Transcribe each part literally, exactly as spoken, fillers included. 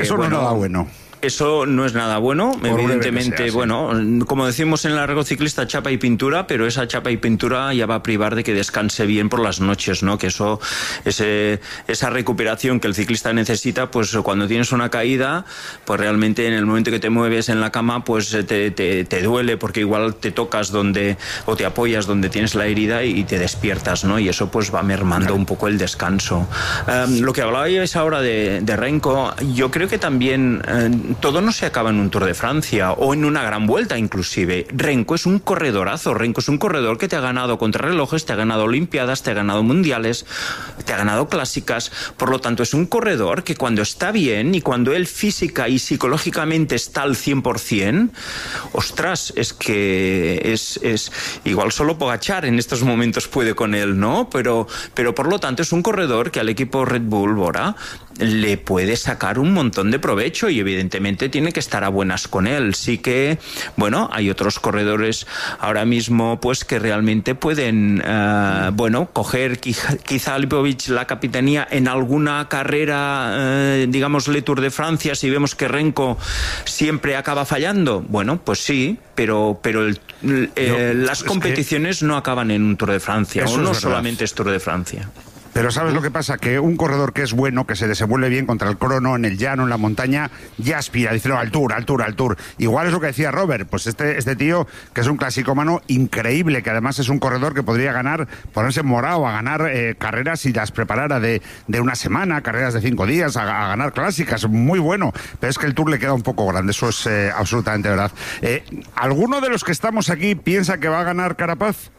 Eso eh, bueno, no es nada bueno. Eso no es nada bueno, Por evidentemente, sea, sí. bueno, como decimos en el argot ciclista, chapa y pintura, pero esa chapa y pintura ya va a privar de que descanse bien por las noches, ¿no? Que eso, ese, esa recuperación que el ciclista necesita, pues cuando tienes una caída, pues realmente en el momento que te mueves en la cama, pues te, te, te duele, porque igual te tocas donde, o te apoyas donde tienes la herida y te despiertas, ¿no? Y eso pues va mermando claro. un poco el descanso. Um, lo que hablabais ahora de, de Renko, yo creo que también... Uh, todo no se acaba en un Tour de Francia o en una gran vuelta inclusive. Renko es un corredorazo, Renko es un corredor que te ha ganado contrarrelojes, te ha ganado olimpiadas, te ha ganado mundiales, te ha ganado clásicas, por lo tanto es un corredor que cuando está bien y cuando él física y psicológicamente está al cien por ciento, ostras, es que es, es igual solo Pogačar en estos momentos puede con él, ¿no? Pero, pero por lo tanto es un corredor que al equipo Red Bull, Bora, le puede sacar un montón de provecho y evidentemente tiene que estar a buenas con él. Sí que, bueno, hay otros corredores ahora mismo pues que realmente pueden, uh, bueno, coger quizá, quizá Lipovic la capitanía en alguna carrera, uh, digamos, Le Tour de Francia, si vemos que Renko siempre acaba fallando. Bueno, pues sí, pero, pero el, eh, no, las competiciones que... no acaban en un Tour de Francia, o no es solamente es Tour de Francia. Pero ¿sabes lo que pasa? Que un corredor que es bueno, que se desenvuelve bien contra el crono, en el llano, en la montaña, ya aspira, dice, no, al Tour, al Tour, al Tour. Igual es lo que decía Robert, pues este, este tío, que es un clasicómano increíble, que además es un corredor que podría ganar, ponerse morado a ganar eh, carreras si las preparara de, de una semana, carreras de cinco días, a, a ganar clásicas, muy bueno. Pero es que el Tour le queda un poco grande, eso es eh, absolutamente verdad. Eh, ¿Alguno de los que estamos aquí piensa que va a ganar Carapaz?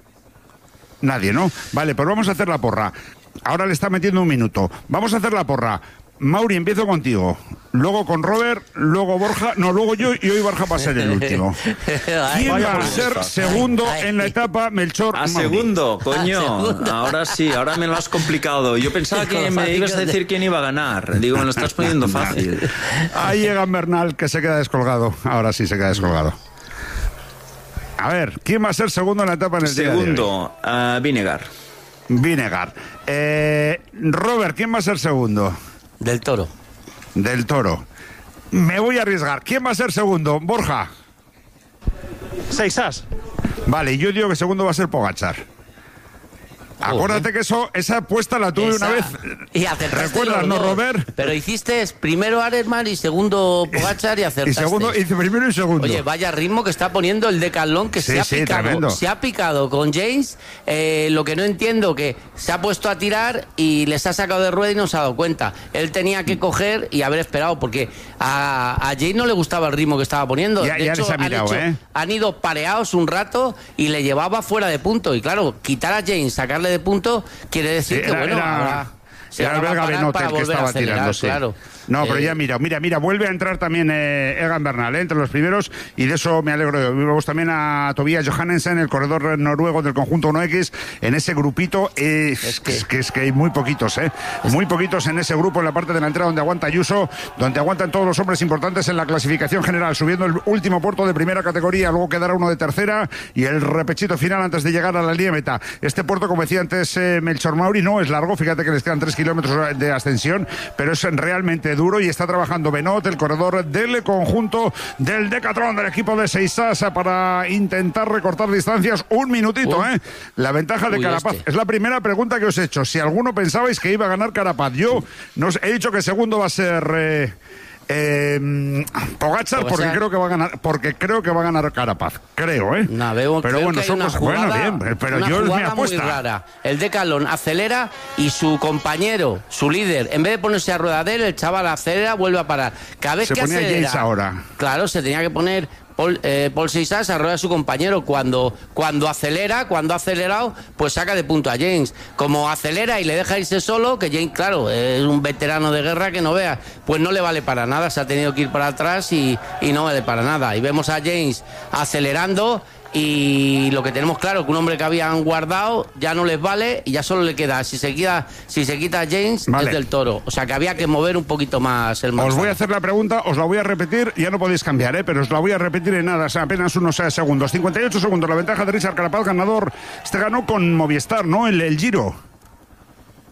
Nadie, ¿no? Vale, pues vamos a hacer la porra. Ahora le está metiendo un minuto. Vamos a hacer la porra. Mauri, empiezo contigo. Luego con Robert, luego Borja. No, luego yo y hoy Borja va a ser el último. ¿Quién va a ser segundo en la etapa, Melchor? A segundo, coño. Ahora sí, ahora me lo has complicado. Yo pensaba que me ibas a decir quién iba a ganar. Digo, me lo estás poniendo fácil. Ahí llega Bernal, que se queda descolgado. Ahora sí se queda descolgado. A ver, ¿quién va a ser segundo en la etapa en el día de hoy? Segundo, uh, Vinegar. Vinegar. Eh, Robert, ¿quién va a ser segundo? Del Toro. Del Toro. Me voy a arriesgar. ¿Quién va a ser segundo? Borja. Seixas. Vale, yo digo que segundo va a ser Pogačar. Acuérdate que eso, esa apuesta la tuve esa, una vez. Y acertaste. ¿Recuerdas, no, Robert? Pero hiciste primero Arenman y segundo Pogačar y acertaste. Y segundo, hice primero y segundo. Oye, vaya ritmo que está poniendo el Decathlon, que sí, se ha sí, picado. Tremendo. Se ha picado con James. Eh, lo que no entiendo, que se ha puesto a tirar y les ha sacado de rueda y no se ha dado cuenta. Él tenía que coger y haber esperado, porque a, a James no le gustaba el ritmo que estaba poniendo. Ya, de ya hecho, les ha mirado, han, hecho, ¿eh? han ido pareados un rato y le llevaba fuera de punto. Y claro, quitar a James, sacarle de punto, quiere decir sí, que, era, bueno, era, ahora se era va a parar para el que volver estaba a acelerar, tirándose. claro. No, pero eh, ya mira, mira, mira, vuelve a entrar también eh, Egan Bernal, eh, entre los primeros, y de eso me alegro yo. Vemos también a Tobias Johannesen, el corredor noruego del conjunto uno equis, en ese grupito. Eh, es, que, es, que, es que hay muy poquitos, ¿eh? Muy poquitos en ese grupo, en la parte delantera donde aguanta Ayuso, donde aguantan todos los hombres importantes en la clasificación general, subiendo el último puerto de primera categoría, luego quedará uno de tercera y el repechito final antes de llegar a la línea meta. Este puerto, como decía antes eh, Melchor Mauri, no es largo, fíjate que les quedan tres kilómetros de ascensión, pero es realmente duro y está trabajando Benot, el corredor del conjunto del Decathlon del equipo de Seixas, para intentar recortar distancias. Un minutito, Uy. ¿eh? La ventaja de Uy, Carapaz. Este. Es la primera pregunta que os he hecho. Si alguno pensabais que iba a ganar Carapaz, yo nos he dicho que segundo va a ser eh, eh, Pogačar, porque creo que va a ganar, porque creo que va a ganar Carapaz. Creo, ¿eh? No, veo, pero bueno, somos jugada, bueno, bien, pero una yo es mi jugada apuesta. Muy rara. El Decathlon acelera y su compañero, su líder, en vez de ponerse a rueda de él, el chaval acelera, vuelve a parar. Cada vez se que ponía acelera, James ahora. Claro, se tenía que poner Paul, eh, Paul Seixas a rueda de su compañero. Cuando, cuando acelera, cuando ha acelerado, pues saca de punto a James. Como acelera y le deja irse solo, que James, claro, es un veterano de guerra que no vea, pues no le vale para nada, se ha tenido que ir para atrás y, y no vale para nada. Y vemos a James acelerando. Y lo que tenemos claro, que un hombre que habían guardado ya no les vale y ya solo le queda, si se quita, si se quita James, vale. Es del Toro. O sea que había que mover un poquito más el manzano. Os voy a hacer la pregunta, os la voy a repetir, ya no podéis cambiar, ¿eh? Pero os la voy a repetir en nada, o sea, apenas unos segundos. cincuenta y ocho segundos, la ventaja de Richard Carapaz, ganador. Este ganó con Movistar, ¿no? El, el Giro.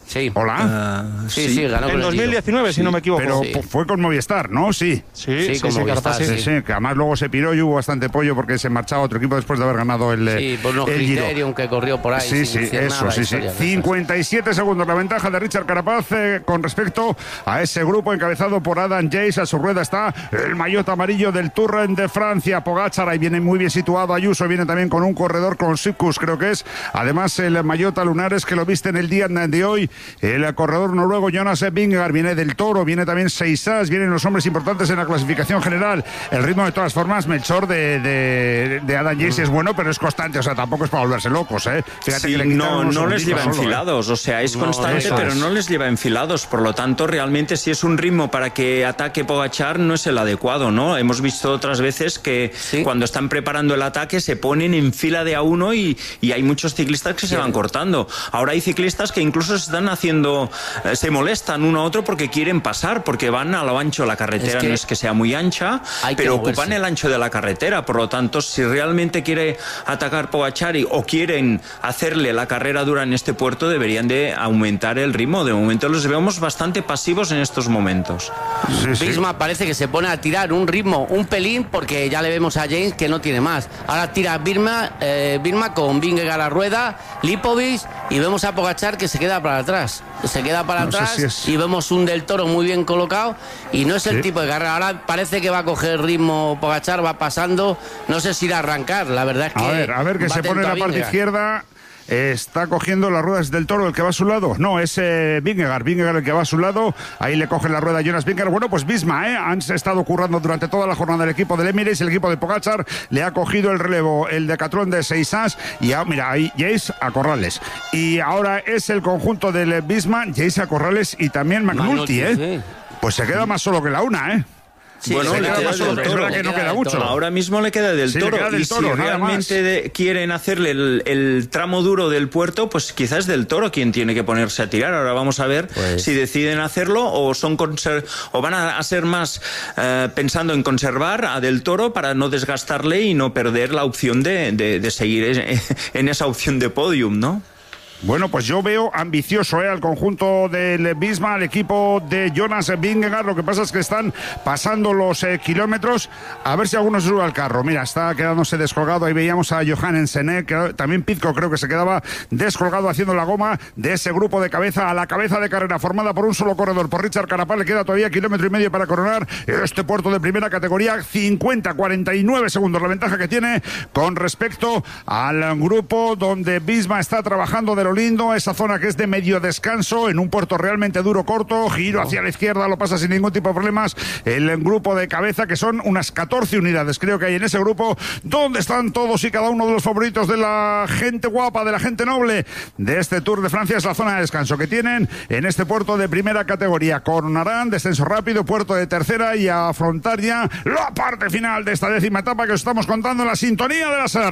Sí. Hola. Uh, sí, sí, sí, ganó en dos mil diecinueve, si no me equivoco. Pero sí. fue con Movistar, ¿no? Sí. Sí, sí, sí, con sí, Movistar, sí, Sí, sí, que además luego se piró y hubo bastante pollo porque se marchaba a otro equipo después de haber ganado el Sí, por unos el Giro. criterios que corrió por ahí. Sí, sí, eso, nada, sí, sí. cincuenta y siete segundos la ventaja de Richard Carapaz eh, con respecto a ese grupo encabezado por Adam Yates. A su rueda está el maillot amarillo del Tour de Francia. Pogačar ahí viene muy bien situado. Ayuso viene también con un corredor con Sipkus, creo que es. Además, el maillot a lunares que lo viste en el día de hoy. El corredor noruego Jonas Vingegaard viene del Toro, viene también Seisas, vienen los hombres importantes en la clasificación general. El ritmo de todas formas, Melchor, de, de, de Adam Yates es bueno, pero es constante, o sea, tampoco es para volverse locos, ¿eh? Fíjate sí, que le no, no les lleva solo, enfilados, ¿eh? o sea, es no, constante, pero es. no les lleva enfilados, por lo tanto, realmente si es un ritmo para que ataque Pogačar no es el adecuado, ¿no? Hemos visto otras veces que sí. cuando están preparando el ataque se ponen en fila de a uno y, y hay muchos ciclistas que sí. se van cortando. Ahora hay ciclistas que incluso se están haciendo, eh, se molestan uno a otro porque quieren pasar, porque van a lo ancho. La carretera es que no es que sea muy ancha, pero ocupan el ancho de la carretera. Por lo tanto, si realmente quiere atacar Pogačar o quieren hacerle la carrera dura en este puerto, deberían de aumentar el ritmo. De momento los vemos bastante pasivos en estos momentos. Sí, sí. Visma parece que se pone a tirar un ritmo, un pelín, porque ya le vemos a James que no tiene más. Ahora tira Birma, eh, Birma con Vingegaard a la rueda, Lipovic, y vemos a Pogačar que se queda para atrás. Se queda para no atrás si es... y vemos un Del Toro muy bien colocado y no es el sí. tipo de carrera. Ahora parece que va a coger ritmo Pogačar, va pasando, no sé si irá a arrancar, la verdad es que... A ver, a ver, que se pone en la parte izquierda... Está cogiendo las ruedas del Toro, el que va a su lado. No, es eh, Vingegaard, Vingegaard el que va a su lado. Ahí le coge la rueda a Jonas Vingegaard. Bueno, pues Visma, ¿eh? Han estado currando durante toda la jornada el equipo del Emirates, el equipo de Pogačar. Le ha cogido el relevo el Decathlon de Seisas. Y ya, mira, ahí Yates a Corrales. Y ahora es el conjunto del Visma, Yates a Corrales y también McNulty, ¿eh? Sí. Pues se queda más solo que la una, ¿eh? Sí, bueno, le queda del Toro. Es verdad que no queda mucho. Ahora mismo le queda del sí, Toro. Queda del y toro, si realmente de, quieren hacerle el, el tramo duro del puerto, pues quizás es del Toro quien tiene que ponerse a tirar. Ahora vamos a ver pues... si deciden hacerlo o son conser- o van a, a ser más eh, pensando en conservar a del Toro para no desgastarle y no perder la opción de, de, de seguir en esa opción de podium, ¿no? Bueno, pues yo veo ambicioso, ¿eh? Al conjunto del Visma, al equipo de Jonas Vingegaard. Lo que pasa es que están pasando los eh, kilómetros. A ver si alguno se sube al carro. Mira, está quedándose descolgado. Ahí veíamos a Johannesen, ¿eh? Que también Pizco creo que se quedaba descolgado haciendo la goma de ese grupo de cabeza a la cabeza de carrera formada por un solo corredor, por Richard Carapaz. Le queda todavía kilómetro y medio para coronar este puerto de primera categoría. cincuenta cuarenta y nueve segundos la ventaja que tiene con respecto al grupo donde Visma está trabajando de lindo, esa zona que es de medio descanso en un puerto realmente duro, corto, giro hacia la izquierda, lo pasa sin ningún tipo de problemas el grupo de cabeza, que son unas catorce unidades creo que hay en ese grupo, donde están todos y cada uno de los favoritos de la gente guapa, de la gente noble de este Tour de Francia. Es la zona de descanso que tienen en este puerto de primera categoría. Coronarán, descenso rápido, puerto de tercera y a afrontar ya la parte final de esta décima etapa que os estamos contando en la sintonía de la S E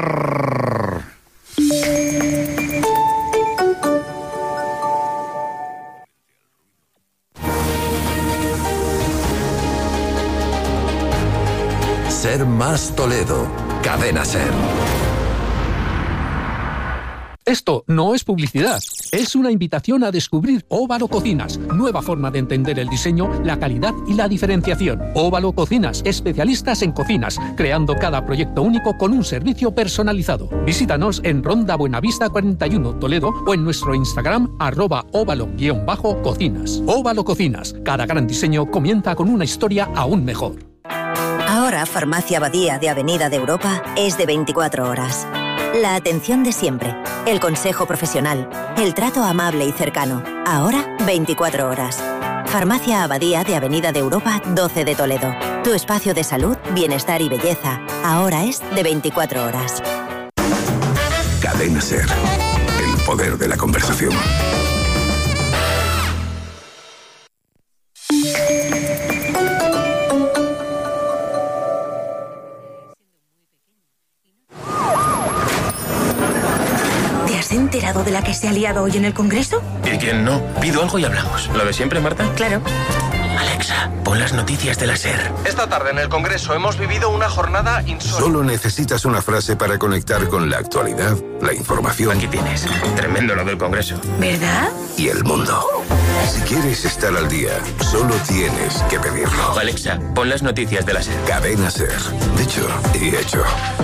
R. Ser más Toledo, Cadena Ser. Esto no es publicidad, es una invitación a descubrir Óvalo Cocinas, nueva forma de entender el diseño, la calidad y la diferenciación. Óvalo Cocinas, especialistas en cocinas, creando cada proyecto único con un servicio personalizado. Visítanos en Ronda Buenavista cuarenta y uno, Toledo, o en nuestro Instagram, arroba óvalo-cocinas. Óvalo Cocinas, cada gran diseño comienza con una historia aún mejor. Ahora Farmacia Abadía de Avenida de Europa es de veinticuatro horas. La atención de siempre, el consejo profesional, el trato amable y cercano. Ahora veinticuatro horas. Farmacia Abadía de Avenida de Europa doce de Toledo. Tu espacio de salud, bienestar y belleza. Ahora es de veinticuatro horas. Cadena Ser. El poder de la conversación. ¿Te has enterado de la que se ha liado hoy en el Congreso? ¿Y quién no? Pido algo y hablamos. ¿Lo de siempre, Marta? Claro. Alexa, pon las noticias de la SER. Esta tarde en el Congreso hemos vivido una jornada insólita. Solo necesitas una frase para conectar con la actualidad, la información. Aquí tienes. Tremendo lo del Congreso. ¿Verdad? Y el mundo. Si quieres estar al día, solo tienes que pedirlo. Alexa, pon las noticias de la SER. Cadena SER. Dicho y hecho.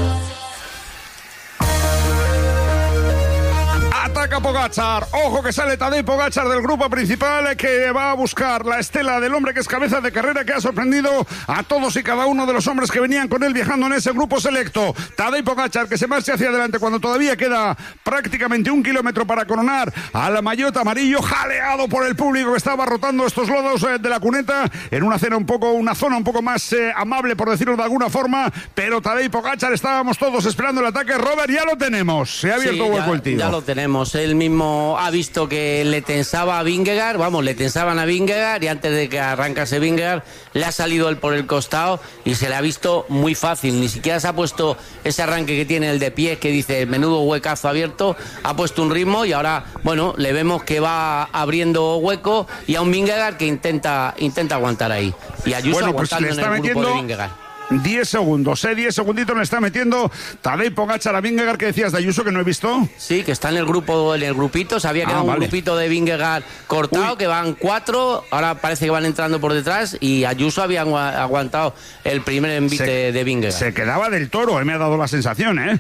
Ataca Pogačar, ojo que sale Tadej Pogačar del grupo principal, que va a buscar la estela del hombre que es cabeza de carrera, que ha sorprendido a todos y cada uno de los hombres que venían con él viajando en ese grupo selecto. Tadej Pogačar, que se marcha hacia adelante cuando todavía queda prácticamente un kilómetro para coronar al maillot amarillo, jaleado por el público que estaba rotando estos lodos de la cuneta en una zona un poco, una zona un poco más eh, amable, por decirlo de alguna forma, pero Tadej Pogačar, estábamos todos esperando el ataque. Robert, ya lo tenemos, se ha abierto sí, hueco ya, el tío. Ya lo tenemos. Él mismo ha visto que le tensaba a Vingegaard, vamos, le tensaban a Vingegaard, y antes de que arrancase Vingegaard le ha salido él por el costado y se le ha visto muy fácil. Ni siquiera se ha puesto ese arranque que tiene el de pies, que dice menudo huecazo abierto, ha puesto un ritmo y ahora, bueno, le vemos que va abriendo hueco, y a un Vingegaard que intenta intenta aguantar ahí. Y Ayuso bueno, pues aguantando le está en el metiendo grupo de Vingegaard. diez segundos, eh, diez segunditos le está metiendo Tadej Pogačar a Vingegaard. ¿Qué decías de Ayuso, que no he visto? Sí, que está en el grupo, en el grupito, se había quedado ah, vale. un grupito de Vingegaard cortado. Uy. Que van cuatro, ahora parece que van entrando por detrás, y Ayuso había aguantado el primer envite se, de Vingegaard. Se quedaba del Toro, eh, me ha dado la sensación, ¿eh?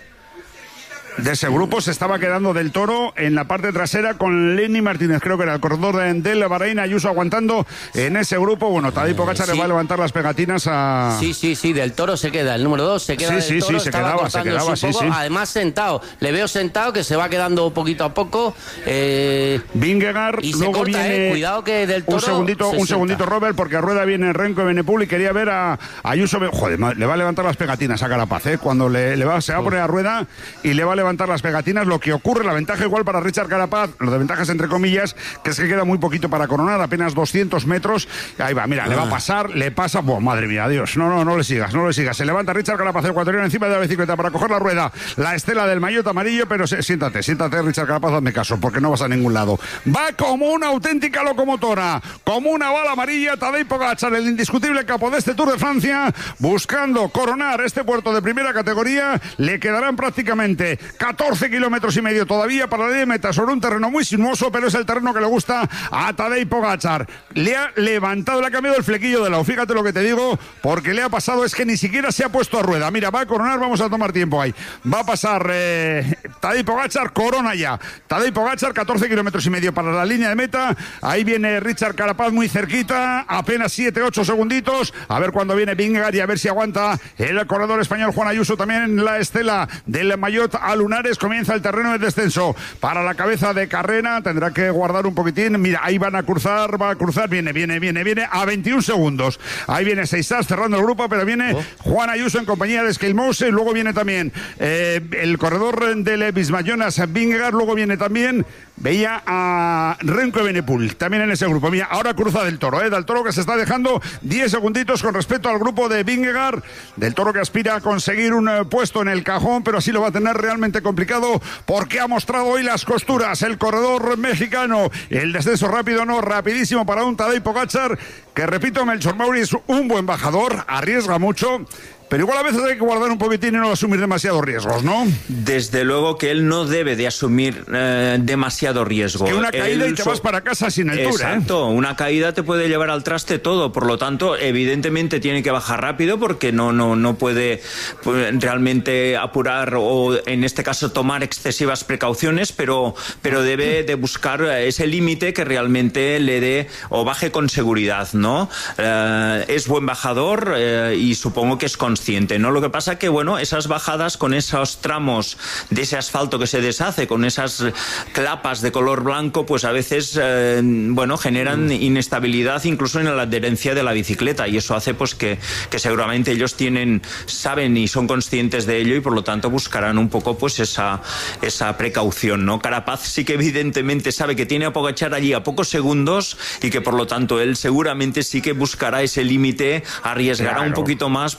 De ese grupo se estaba quedando del Toro en la parte trasera con Lenny Martínez, creo que era el corredor de, del Bahrein. Ayuso aguantando en ese grupo. Bueno, Tadej Pogačar eh, sí. le va a levantar las pegatinas a... Sí, sí, sí, del Toro se queda, el número dos se queda sí, del sí, Toro. Sí, se quedaba, se quedaba, sí, sí. Además sentado, le veo sentado, que se va quedando poquito a poco. Eh... Vingegaard, y luego corta, viene... Eh. Cuidado que del Toro... Un segundito, un segundito, Robert, porque a rueda viene Renko y Benepul, y quería ver a Ayuso... Joder, le va a levantar las pegatinas a Carapaz, ¿eh? Cuando le, le va, se va a poner a rueda y le va a levantar las pegatinas. Lo que ocurre, la ventaja igual para Richard Carapaz, lo de ventajas entre comillas, que es que queda muy poquito para coronar, apenas doscientos metros. Ahí va, mira, ah. le va a pasar, le pasa, oh, madre mía, Dios, no, no, no le sigas, no le sigas. Se levanta Richard Carapaz, el ecuatoriano, encima de la bicicleta para coger la rueda, la estela del maillot amarillo, pero se, siéntate, siéntate, Richard Carapaz, hazme caso, porque no vas a ningún lado. Va como una auténtica locomotora, como una bala amarilla, Tadej Pogačar, el indiscutible capo de este Tour de Francia, buscando coronar este puerto de primera categoría. Le quedarán prácticamente catorce kilómetros y medio todavía para la línea de meta, sobre un terreno muy sinuoso, pero es el terreno que le gusta a Tadej Pogačar. Le ha levantado, le ha cambiado el flequillo de lado, fíjate lo que te digo, porque le ha pasado, es que ni siquiera se ha puesto a rueda. Mira, va a coronar, vamos a tomar tiempo ahí. Va a pasar eh, Tadej Pogačar, corona ya. Tadej Pogačar, catorce kilómetros y medio para la línea de meta. Ahí viene Richard Carapaz muy cerquita, apenas siete ocho segunditos. A ver cuándo viene Vingegaard y a ver si aguanta el corredor español Juan Ayuso también en la estela del maillot a lunares. Comienza el terreno de descenso para la cabeza de carrera, tendrá que guardar un poquitín. Mira, ahí van a cruzar, va a cruzar, viene, viene, viene, viene a veintiún segundos. Ahí viene Seixas cerrando el grupo, pero viene oh. Juan Ayuso en compañía de Skelmose. Luego viene también eh, el corredor del Bismarck, Jonas Vingegaard. Luego viene también, veía a Renko Evenepoel también en ese grupo. Mira, ahora cruza del Toro, ¿eh? Del Toro, que se está dejando diez segunditos con respecto al grupo de Vingegaard. Del Toro, que aspira a conseguir un uh, puesto en el cajón, pero así lo va a tener realmente complicado, porque ha mostrado hoy las costuras el corredor mexicano. El descenso rápido, no, rapidísimo para un Tadej Pogačar, que repito, Melchor Mauri es un buen bajador, arriesga mucho, pero igual a veces hay que guardar un poquitín y no asumir demasiados riesgos, ¿no? Desde luego que él no debe de asumir eh, demasiado riesgo. Que una caída él y te so... vas para casa sin el Tour, ¿eh? Exacto, una caída te puede llevar al traste todo, por lo tanto, evidentemente tiene que bajar rápido, porque no, no, no puede pues, realmente apurar o, en este caso, tomar excesivas precauciones, pero, pero debe de buscar ese límite que realmente le dé o baje con seguridad, ¿no? Eh, es buen bajador eh, y supongo que es consciente, ¿no? Lo que pasa que, bueno, esas bajadas con esos tramos de ese asfalto que se deshace, con esas clapas de color blanco, pues a veces, eh, bueno, generan inestabilidad incluso en la adherencia de la bicicleta, y eso hace pues que, que seguramente ellos tienen, saben y son conscientes de ello, y por lo tanto buscarán un poco pues esa, esa precaución, ¿no? Carapaz sí que evidentemente sabe que tiene a Pogačar allí a pocos segundos, y que por lo tanto él seguramente sí que buscará ese límite, arriesgará claro. un poquito más, porque si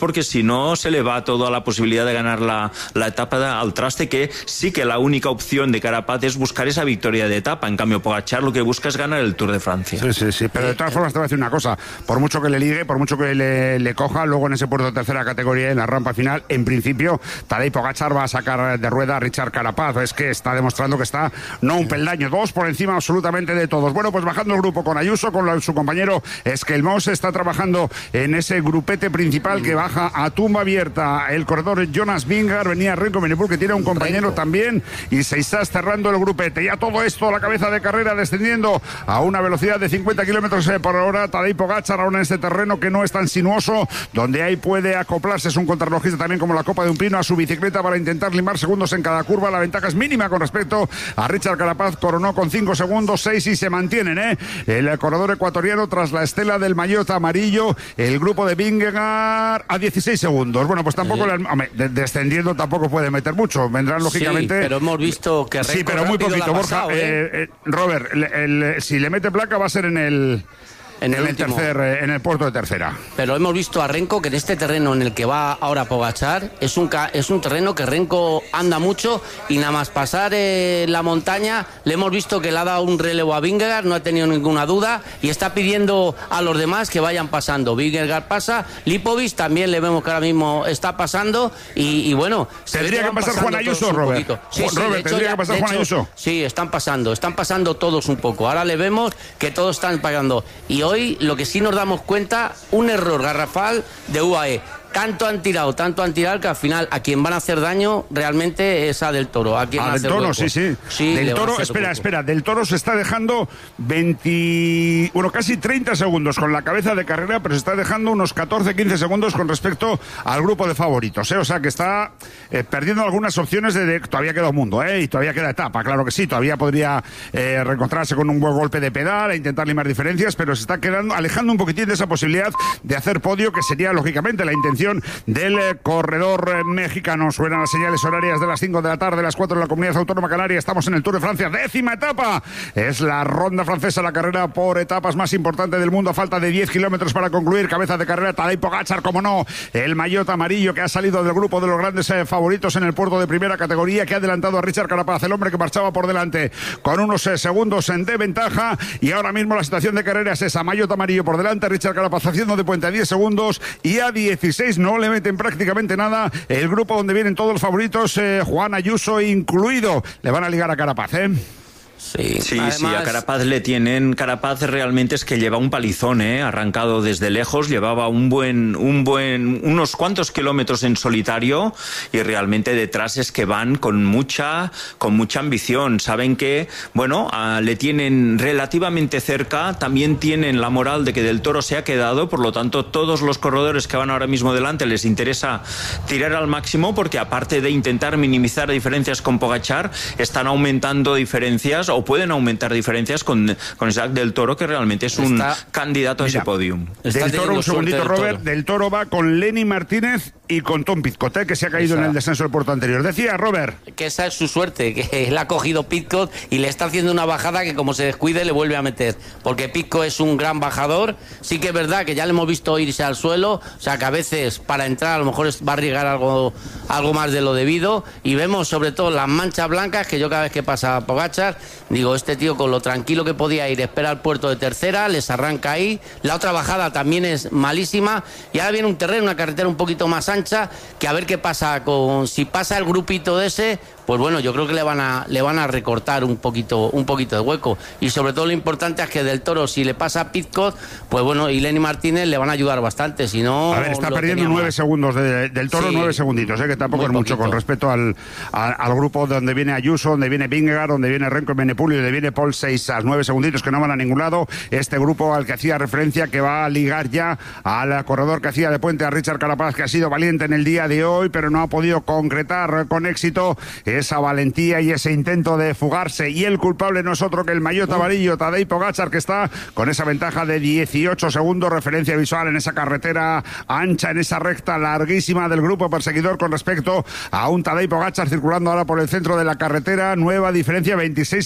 no se le va todo a la posibilidad de ganar la, la etapa al traste, que sí que la única opción de Carapaz es buscar esa victoria de etapa. En cambio, Pogačar lo que busca es ganar el Tour de Francia. Sí, sí, sí, pero de todas formas te voy a decir una cosa, por mucho que le ligue, por mucho que le, le coja, luego en ese puerto de tercera categoría, en la rampa final, en principio, Tadej Pogačar va a sacar de rueda a Richard Carapaz. Es que está demostrando que está, no un peldaño, dos por encima absolutamente de todos. Bueno, pues bajando el grupo con Ayuso, con la, su compañero Esquelmós, está trabajando en ese grupete principal que baja a tumba abierta el corredor Jonas Vingegaard, venía Renko Evenepoel, que tiene un compañero Renko también, y se está cerrando el grupete. Ya todo esto, la cabeza de carrera descendiendo a una velocidad de cincuenta kilómetros por hora. Tadej Pogačar ahora en este terreno que no es tan sinuoso, donde ahí puede acoplarse, es un contrarrelojista también como la copa de un pino, a su bicicleta para intentar limar segundos en cada curva. La ventaja es mínima con respecto a Richard Carapaz, coronó con cinco segundos, seis y se mantienen, ¿eh? El corredor ecuatoriano tras la estela del maillot amarillo, el grupo de Vingegaard a dieciséis segundos. Bueno, pues tampoco, sí. le, hombre, de, descendiendo tampoco puede meter mucho, vendrán lógicamente. Sí, pero hemos visto que Renko sí, pero muy poquito, Borja. Pasado, ¿eh? Eh, eh, Robert, el, el, si le mete placa va a ser en el... En el, en el tercer, en el puerto de tercera. Pero hemos visto a Renko que en este terreno en el que va ahora Pogačar es un, es un terreno que Renko anda mucho y nada más pasar eh, la montaña le hemos visto que le ha dado un relevo a Vingegaard, no ha tenido ninguna duda y está pidiendo a los demás que vayan pasando. Vingegaard pasa, Lipovic también le vemos que ahora mismo está pasando y, y bueno... ¿Tendría que pasar Juan Ayuso, Robert? Sí, sí, Robert, hecho, ¿tendría ya, que pasar Juan hecho, Ayuso? Sí, están pasando, están pasando todos un poco. Ahora le vemos que todos están pagando y hoy lo que sí nos damos cuenta, un error garrafal de U A E. Tanto han tirado, tanto han tirado que al final a quien van a hacer daño realmente es a Del Toro. A quien ah, va a Del Toro, sí, sí. sí Del Toro, espera, hueco. espera. Del Toro se está dejando veinte, bueno, casi treinta segundos con la cabeza de carrera, pero se está dejando unos catorce, quince segundos con respecto al grupo de favoritos, ¿eh? O sea que está eh, perdiendo algunas opciones de, de... Todavía queda un mundo, ¿eh? Y todavía queda etapa, claro que sí. Todavía podría eh, reencontrarse con un buen golpe de pedal e intentar limar diferencias, pero se está quedando, alejando un poquitín de esa posibilidad de hacer podio, que sería, lógicamente, la intención del eh, corredor eh, mexicano. Suenan las señales horarias de las cinco de la tarde, las cuatro de la Comunidad Autónoma Canaria. Estamos en el Tour de Francia, décima etapa. Es la ronda francesa, la carrera por etapas más importante del mundo. A falta de diez kilómetros para concluir. Cabeza de carrera Tadej Pogačar, como no, el maillot amarillo que ha salido del grupo de los grandes eh, favoritos en el puerto de primera categoría, que ha adelantado a Richard Carapaz, el hombre que marchaba por delante con unos eh, segundos en de ventaja. Y ahora mismo la situación de carrera es esa: maillot amarillo por delante, Richard Carapaz haciendo de puente a diez segundos, y a dieciséis no le meten prácticamente nada el grupo donde vienen todos los favoritos, eh, Juan Ayuso incluido. Le van a ligar a Carapaz, ¿eh? Sí, sí, Además... sí, a Carapaz le tienen. Carapaz realmente es que lleva un palizón, ¿eh? Arrancado desde lejos, llevaba un buen, un buen, unos cuantos kilómetros en solitario, y realmente detrás es que van con mucha, con mucha ambición. Saben que, bueno, a, le tienen relativamente cerca, también tienen la moral de que Del Toro se ha quedado, por lo tanto todos los corredores que van ahora mismo delante les interesa tirar al máximo, porque aparte de intentar minimizar diferencias con Pogačar, están aumentando diferencias o pueden aumentar diferencias con, con Isaac Del Toro, que realmente es un está, mira, candidato a ese podium. Del Toro, un segundito, del Robert. Toro. Del Toro va con Lenny Martínez y con Tom Pidcock, ¿eh? Que se ha caído esa. en el descenso del puerto anterior. Decía, Robert. Que esa es su suerte, que él ha cogido Pidcock y le está haciendo una bajada que, como se descuide, le vuelve a meter. Porque Pidcock es un gran bajador. Sí que es verdad que ya le hemos visto irse al suelo, o sea que a veces para entrar a lo mejor va a arriesgar algo, algo más de lo debido. Y vemos sobre todo las manchas blancas, que yo cada vez que pasa a Pogačar, digo, este tío con lo tranquilo que podía ir, espera al puerto de tercera, les arranca ahí. La otra bajada también es malísima. Y ahora viene un terreno, una carretera un poquito más ancha, que a ver qué pasa con, si pasa el grupito de ese, pues bueno, yo creo que le van a le van a recortar un poquito un poquito de hueco. Y sobre todo lo importante es que Del Toro, si le pasa a Pidcock, pues bueno, y Lenny Martínez le van a ayudar bastante, si no... A ver, está perdiendo nueve segundos de, Del Toro, sí, nueve segunditos, ¿eh? Que tampoco es mucho con respecto al, al, al grupo donde viene Ayuso, donde viene Vingegaard, donde viene Renko Evenepoel y donde viene Paul Seixas. Nueve segunditos que no van a ningún lado. Este grupo al que hacía referencia, que va a ligar ya al corredor que hacía de puente a Richard Carapaz, que ha sido valiente en el día de hoy, pero no ha podido concretar con éxito esa valentía y ese intento de fugarse. Y el culpable no es otro que el maillot amarillo, Tadej Pogačar, que está con esa ventaja de dieciocho segundos, referencia visual en esa carretera ancha, en esa recta larguísima del grupo perseguidor con respecto a un Tadej Pogačar circulando ahora por el centro de la carretera. Nueva diferencia, veintiséis segundos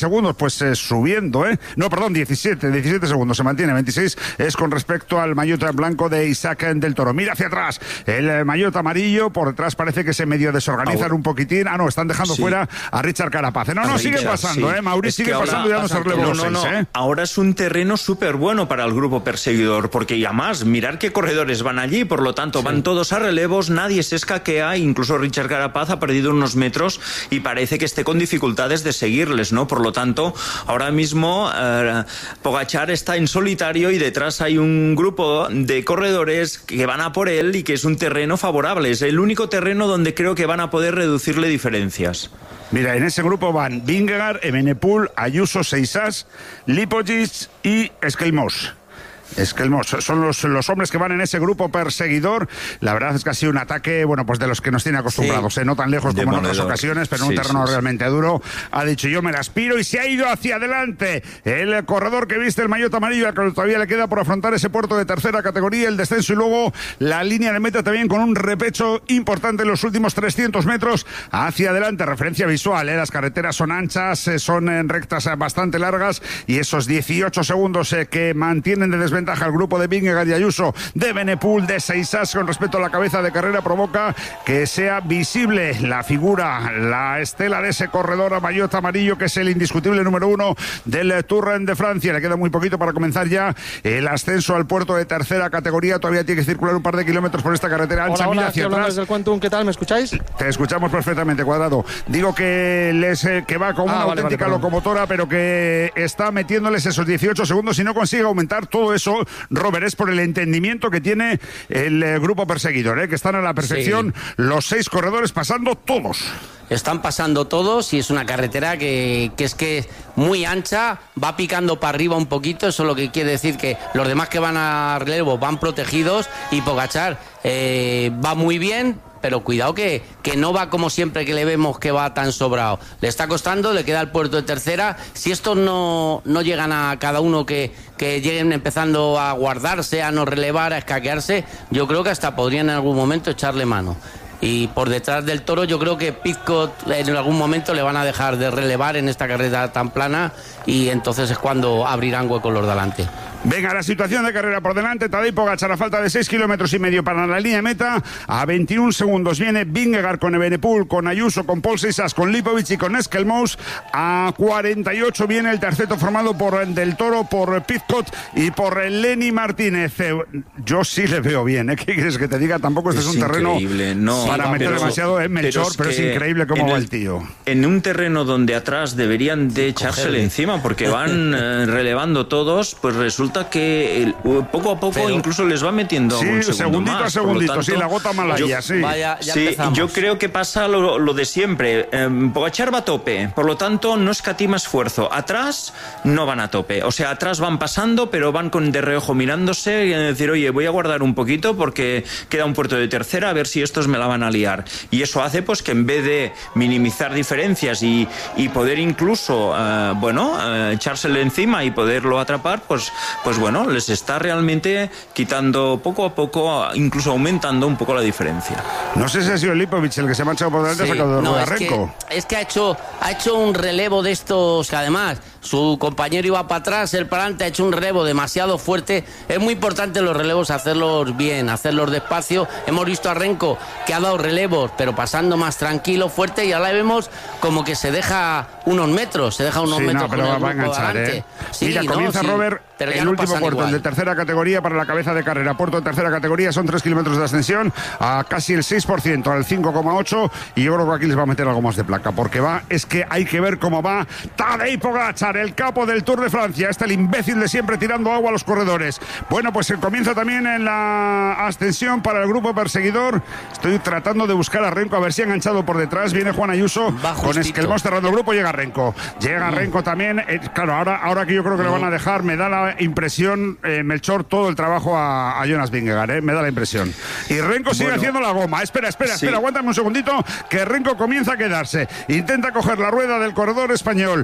segundos, pues eh, subiendo, ¿eh? No, perdón, diecisiete, diecisiete segundos, se mantiene, veintiséis es con respecto al maillot blanco de Isaac del Toro. Mira hacia atrás, el eh, maillot amarillo, por detrás parece que se medio desorganizan ahora un poquitín. Ah, no, están dejando sí. fuera a Richard Carapaz. No, a no, Richard, sigue pasando, sí. ¿eh? Mauricio es sigue pasando y dándose relevo. No, no, no. ¿eh? Ahora es un terreno súper bueno para el grupo perseguidor, porque además, mirar qué corredores van allí, por lo tanto, sí. van todos a relevos, nadie se escaquea, incluso Richard Carapaz ha perdido unos metros y parece que esté con dificultades de seguirles, ¿no? Por lo tanto, ahora mismo eh, Pogačar está en solitario y detrás hay un grupo de corredores que van a por él y que es un terreno favorable. Es el único terreno donde creo que van a poder reducirle diferencias. Mira, en ese grupo van Vingegaard, Evenepoel, Ayuso, Seisas, Lipovic y Eskelmos. Es que son los, los hombres que van en ese grupo perseguidor. La verdad es que ha sido un ataque, bueno, pues de los que nos tiene acostumbrados, sí. ¿eh? No tan lejos como en otras ocasiones, pero en sí, un terreno sí, realmente sí. duro. Ha dicho, yo me la aspiro, y se ha ido hacia adelante. El corredor que viste el maillot amarillo, al que todavía le queda por afrontar ese puerto de tercera categoría, el descenso y luego la línea de meta también con un repecho importante en los últimos trescientos metros hacia adelante. Referencia visual, ¿eh? Las carreteras son anchas, eh, son en rectas eh, bastante largas, y esos dieciocho segundos eh, que mantienen de desventaja ventaja el grupo de Vingegaard y Ayuso, de Evenepoel, de Seisas con respecto a la cabeza de carrera, provoca que sea visible la figura, la estela de ese corredor a maillot amarillo, que es el indiscutible número uno del Tour de Francia. Le queda muy poquito para comenzar ya el ascenso al puerto de tercera categoría. Todavía tiene que circular un par de kilómetros por esta carretera ancha. Hola, Mira hola, hacia atrás. Desde el Quantum, ¿qué tal? ¿Me escucháis? Te escuchamos perfectamente, Cuadrado. Digo que les eh, que va como ah, una vale, auténtica vale, locomotora, pero que está metiéndoles esos dieciocho segundos y no consigue aumentar todo eso. Robert, es por el entendimiento que tiene el eh, grupo perseguidor, ¿eh? Que están a la perfección, sí. Los seis corredores pasando todos. Están pasando todos y es una carretera que, que es que muy ancha, va picando para arriba un poquito, eso lo que quiere decir que los demás que van a relevo van protegidos y Pogačar eh, va muy bien, pero cuidado que, que no va como siempre que le vemos que va tan sobrado. Le está costando, le queda el puerto de tercera. Si estos no, no llegan a cada uno que, que lleguen empezando a guardarse, a no relevar, a escaquearse, yo creo que hasta podrían en algún momento echarle mano. Y por detrás del Toro yo creo que Pidcock en algún momento le van a dejar de relevar en esta carrera tan plana y entonces es cuando abrirán hueco los de delante. Venga, la situación de carrera por delante. Tadej Pogačar a falta de seis kilómetros y medio para la línea de meta. A veintiún segundos viene Vingegaard con Evenepoel, con Ayuso, con Paul Seisas, con Lipovic y con Eskelmos. A cuarenta y ocho viene el terceto formado por Del Toro, por Pidcock y por Lenny Martínez. Yo sí le veo bien, ¿eh? ¿Qué quieres que te diga? Tampoco este es, es un terreno no, para sí, meter pero, demasiado en Melchor, pero es, pero es increíble cómo va el, el tío. En un terreno donde atrás deberían de echársele encima porque van eh, relevando todos, pues resulta que el, poco a poco pero, incluso les va metiendo sí, un segundo segundito más. a segundito, tanto, sí, la gota malaya, yo, sí. Vaya, ya sí, yo creo que pasa lo, lo de siempre. Eh, Pogačar va a tope, por lo tanto no escatima esfuerzo. Atrás no van a tope, o sea, atrás van pasando, pero van con de reojo mirándose y decir, oye, voy a guardar un poquito porque queda un puerto de tercera, a ver si estos me la van a liar. Y eso hace pues que en vez de minimizar diferencias y, y poder incluso, eh, bueno, eh, echársele encima y poderlo atrapar, pues pues bueno, les está realmente quitando poco a poco, incluso aumentando un poco la diferencia. No sé si ha sido Lipovic el que se ha marchado por delante, sí, sacado de no, es Renko. Que, es que ha hecho, ha hecho un relevo de estos que además su compañero iba para atrás, él para adelante, ha hecho un relevo demasiado fuerte. Es muy importante los relevos hacerlos bien, hacerlos despacio. Hemos visto a Renko que ha dado relevos, pero pasando más tranquilo, fuerte, y ahora vemos como que se deja unos metros, se deja unos sí, metros no, pero con el va a enganchar, ¿eh? Sí, Mira, no, comienza sí, Robert el no último puerto, igual. el de tercera categoría para la cabeza de carrera. Puerto de tercera categoría son tres kilómetros de ascensión a casi el seis por ciento, al cinco coma ocho, y yo creo que aquí les va a meter algo más de placa, porque va, es que hay que ver cómo va Tadej Pogačar, el capo del Tour de Francia. Está el imbécil de siempre tirando agua a los corredores. Bueno, pues comienza también en la ascensión para el grupo perseguidor. Estoy tratando de buscar a Renko, a ver si ha enganchado por detrás. Viene Juan Ayuso con Eskelmos cerrando el grupo. Llega Renko. Llega Renko también. Eh, claro, ahora, ahora que yo creo que le van a dejar, me da la impresión, eh, Melchor, todo el trabajo a, a Jonas Vingegaard, eh, me da la impresión. Y Renko sigue bueno. haciendo la goma. Espera, espera, sí. espera, aguántame un segundito, que Renko comienza a quedarse. Intenta coger la rueda del corredor español.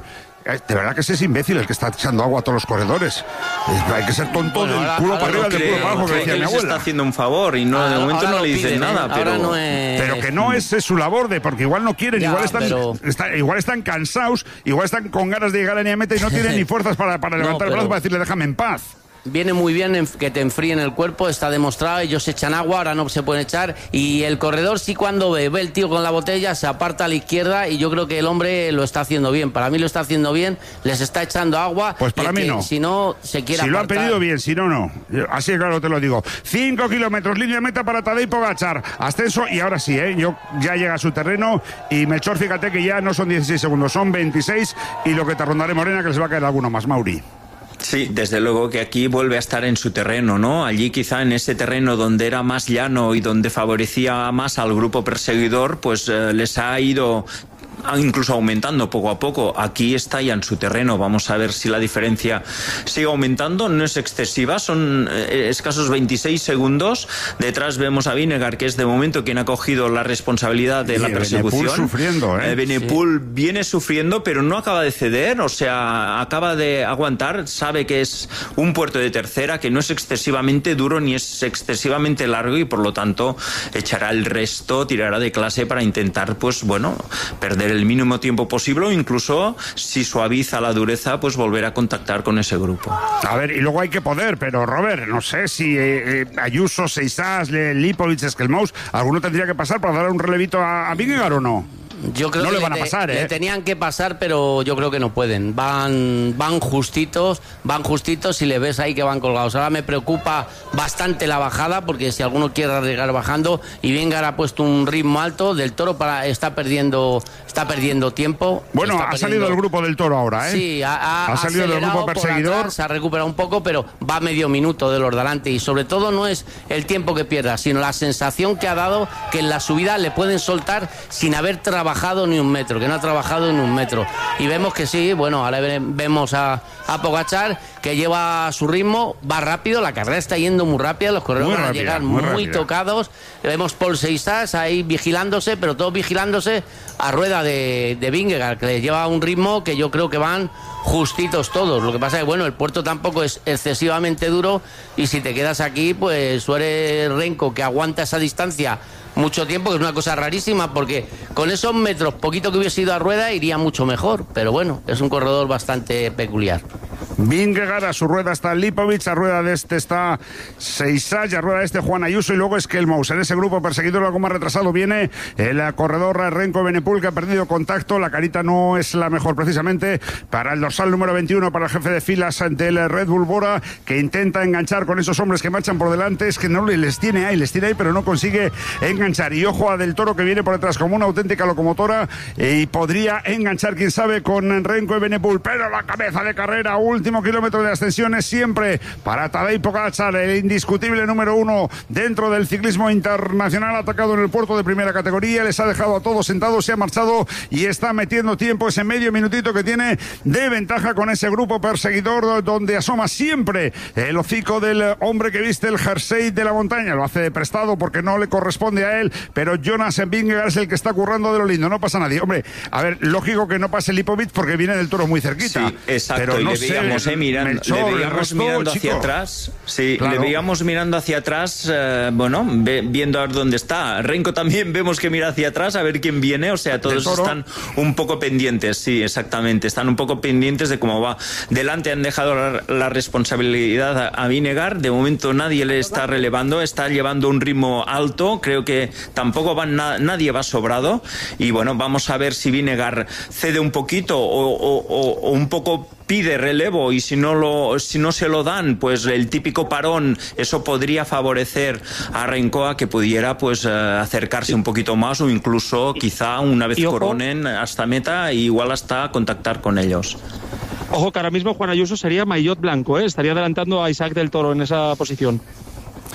de verdad que ese es imbécil el que está echando agua a todos los corredores. Hay que ser tonto bueno, del ahora, culo ahora para arriba, del culo para abajo, que decía que mi les abuela. está haciendo un favor y no, ahora, de momento no le dicen piden, nada, ¿eh? pero... No es... pero que no es, es su labor, de porque igual no quieren, ya, igual están pero... está, igual están cansados, igual están con ganas de llegar a la meta y no tienen ni fuerzas para, para levantar no, pero... el brazo para decirle déjame en paz. Viene muy bien que te enfríen el cuerpo, está demostrado, ellos echan agua, ahora no se pueden echar, y el corredor sí cuando ve, ve el tío con la botella, se aparta a la izquierda, y yo creo que el hombre lo está haciendo bien, para mí lo está haciendo bien, les está echando agua. Pues para mí que, no. Si no, se quiere Si lo apartar. han pedido bien, si no, no. Así de claro te lo digo. Cinco kilómetros, línea de meta para Tadej Pogačar. Ascenso, y ahora sí, ¿eh? Yo, ya llega a su terreno, y Melchor, fíjate que ya no son dieciséis segundos, son veintiséis, y lo que te rondaré, Morena, que les va a caer alguno más, Mauri. Sí, desde luego que aquí vuelve a estar en su terreno, ¿no? Allí quizá en ese terreno donde era más llano y donde favorecía más al grupo perseguidor, pues eh, les ha ido incluso aumentando poco a poco. Aquí está ya en su terreno, vamos a ver si la diferencia sigue aumentando, no es excesiva, son eh, escasos veintiséis segundos. Detrás vemos a Vingegaard, que es de momento quien ha cogido la responsabilidad de sí, la persecución. Benepul sufriendo, ¿eh? eh Benepul sí. viene sufriendo, pero no acaba de ceder, o sea, acaba de aguantar, sabe que es un puerto de tercera, que no es excesivamente duro ni es excesivamente largo, y por lo tanto echará el resto, tirará de clase para intentar, pues bueno, perder el mínimo tiempo posible, o incluso si suaviza la dureza, pues volver a contactar con ese grupo. A ver, y luego hay que poder, pero Robert, no sé si eh, eh, Ayuso, Seisás, Lipovic, Skelmous, alguno tendría que pasar para dar un relevito a, a Vingegaard o no. Yo creo no que le van a pasar, le, ¿eh? le tenían que pasar, pero yo creo que no pueden. Van, van justitos, van justitos y le ves ahí que van colgados. Ahora me preocupa bastante la bajada, porque si alguno quiere arriesgar bajando, y Vingegaard ha puesto un ritmo alto, Del Toro para está perdiendo, está perdiendo tiempo. Bueno, ha perdiendo... salido el grupo Del Toro ahora, ¿eh? Sí, ha, ha, ha salido del grupo perseguidor. Atrás, se ha recuperado un poco, pero va medio minuto de los de delante, y sobre todo no es el tiempo que pierda, sino la sensación que ha dado que en la subida le pueden soltar sin haber trabajado ni un metro, que no ha trabajado en un metro, y vemos que sí. Bueno, ahora vemos a, a Pogačar, que lleva su ritmo, va rápido, la carrera está yendo muy rápida, los corredores van a llegar muy, muy tocados. Vemos Paul Seisas ahí vigilándose, pero todos vigilándose a rueda de, de Vingegaard, que les lleva un ritmo que yo creo que van justitos todos. Lo que pasa es que, bueno, el puerto tampoco es excesivamente duro, y si te quedas aquí, pues tú eres Renko, que aguanta esa distancia mucho tiempo, que es una cosa rarísima, porque con esos metros, poquito que hubiese ido a rueda, iría mucho mejor, pero bueno, es un corredor bastante peculiar. Vingegaard, a su rueda está Lipovic, a rueda de este está Seisas, a rueda de este Juan Ayuso, y luego Skelmous. En ese grupo perseguidor algo más retrasado viene el corredor Renko Benepul, que ha perdido contacto. La carita no es la mejor precisamente para el dorsal número veintiuno, para el jefe de filas del Red Bull Bora, que intenta enganchar con esos hombres que marchan por delante. Es que no les tiene ahí, les tiene ahí, pero no consigue enganchar. Y ojo a Del Toro, que viene por detrás como una auténtica locomotora, y podría enganchar, quién sabe, con Renko y Benepul, pero la cabeza de carrera, último kilómetro de ascensión, es siempre para Tadej Pogačar, el indiscutible número uno dentro del ciclismo internacional, atacado en el puerto de primera categoría, les ha dejado a todos sentados, se ha marchado y está metiendo tiempo, ese medio minutito que tiene de ventaja con ese grupo perseguidor, donde asoma siempre el hocico del hombre que viste el jersey de la montaña. Lo hace de prestado porque no le corresponde a él, pero Jonas Vingegaard es el que está currando de lo lindo, no pasa nadie. Hombre, a ver, lógico que no pase Lipovic porque viene Del Toro muy cerquita. Sí, exacto, pero y no le sé, veíamos, eh, mirando, Melchor, le veíamos resto, mirando hacia chico. atrás, sí, claro. le veíamos mirando hacia atrás, eh, bueno, ve, viendo a ver dónde está. Renko también vemos que mira hacia atrás a ver quién viene, o sea, todos están un poco pendientes, sí, exactamente, están un poco pendientes de cómo va. Delante han dejado la, la responsabilidad a, a Vingegaard, de momento nadie le está relevando, está llevando un ritmo alto, creo que tampoco van na, nadie va sobrado, y bueno, vamos a ver si Vingegaard cede un poquito o, o, o, o un poco pide relevo, y si no lo si no se lo dan, pues el típico parón, eso podría favorecer a Renko a que pudiera pues eh, acercarse un poquito más, o incluso quizá una vez coronen hasta meta, e igual hasta contactar con ellos. Ojo que ahora mismo Juan Ayuso sería maillot blanco, ¿eh? Estaría adelantando a Isaac Del Toro en esa posición.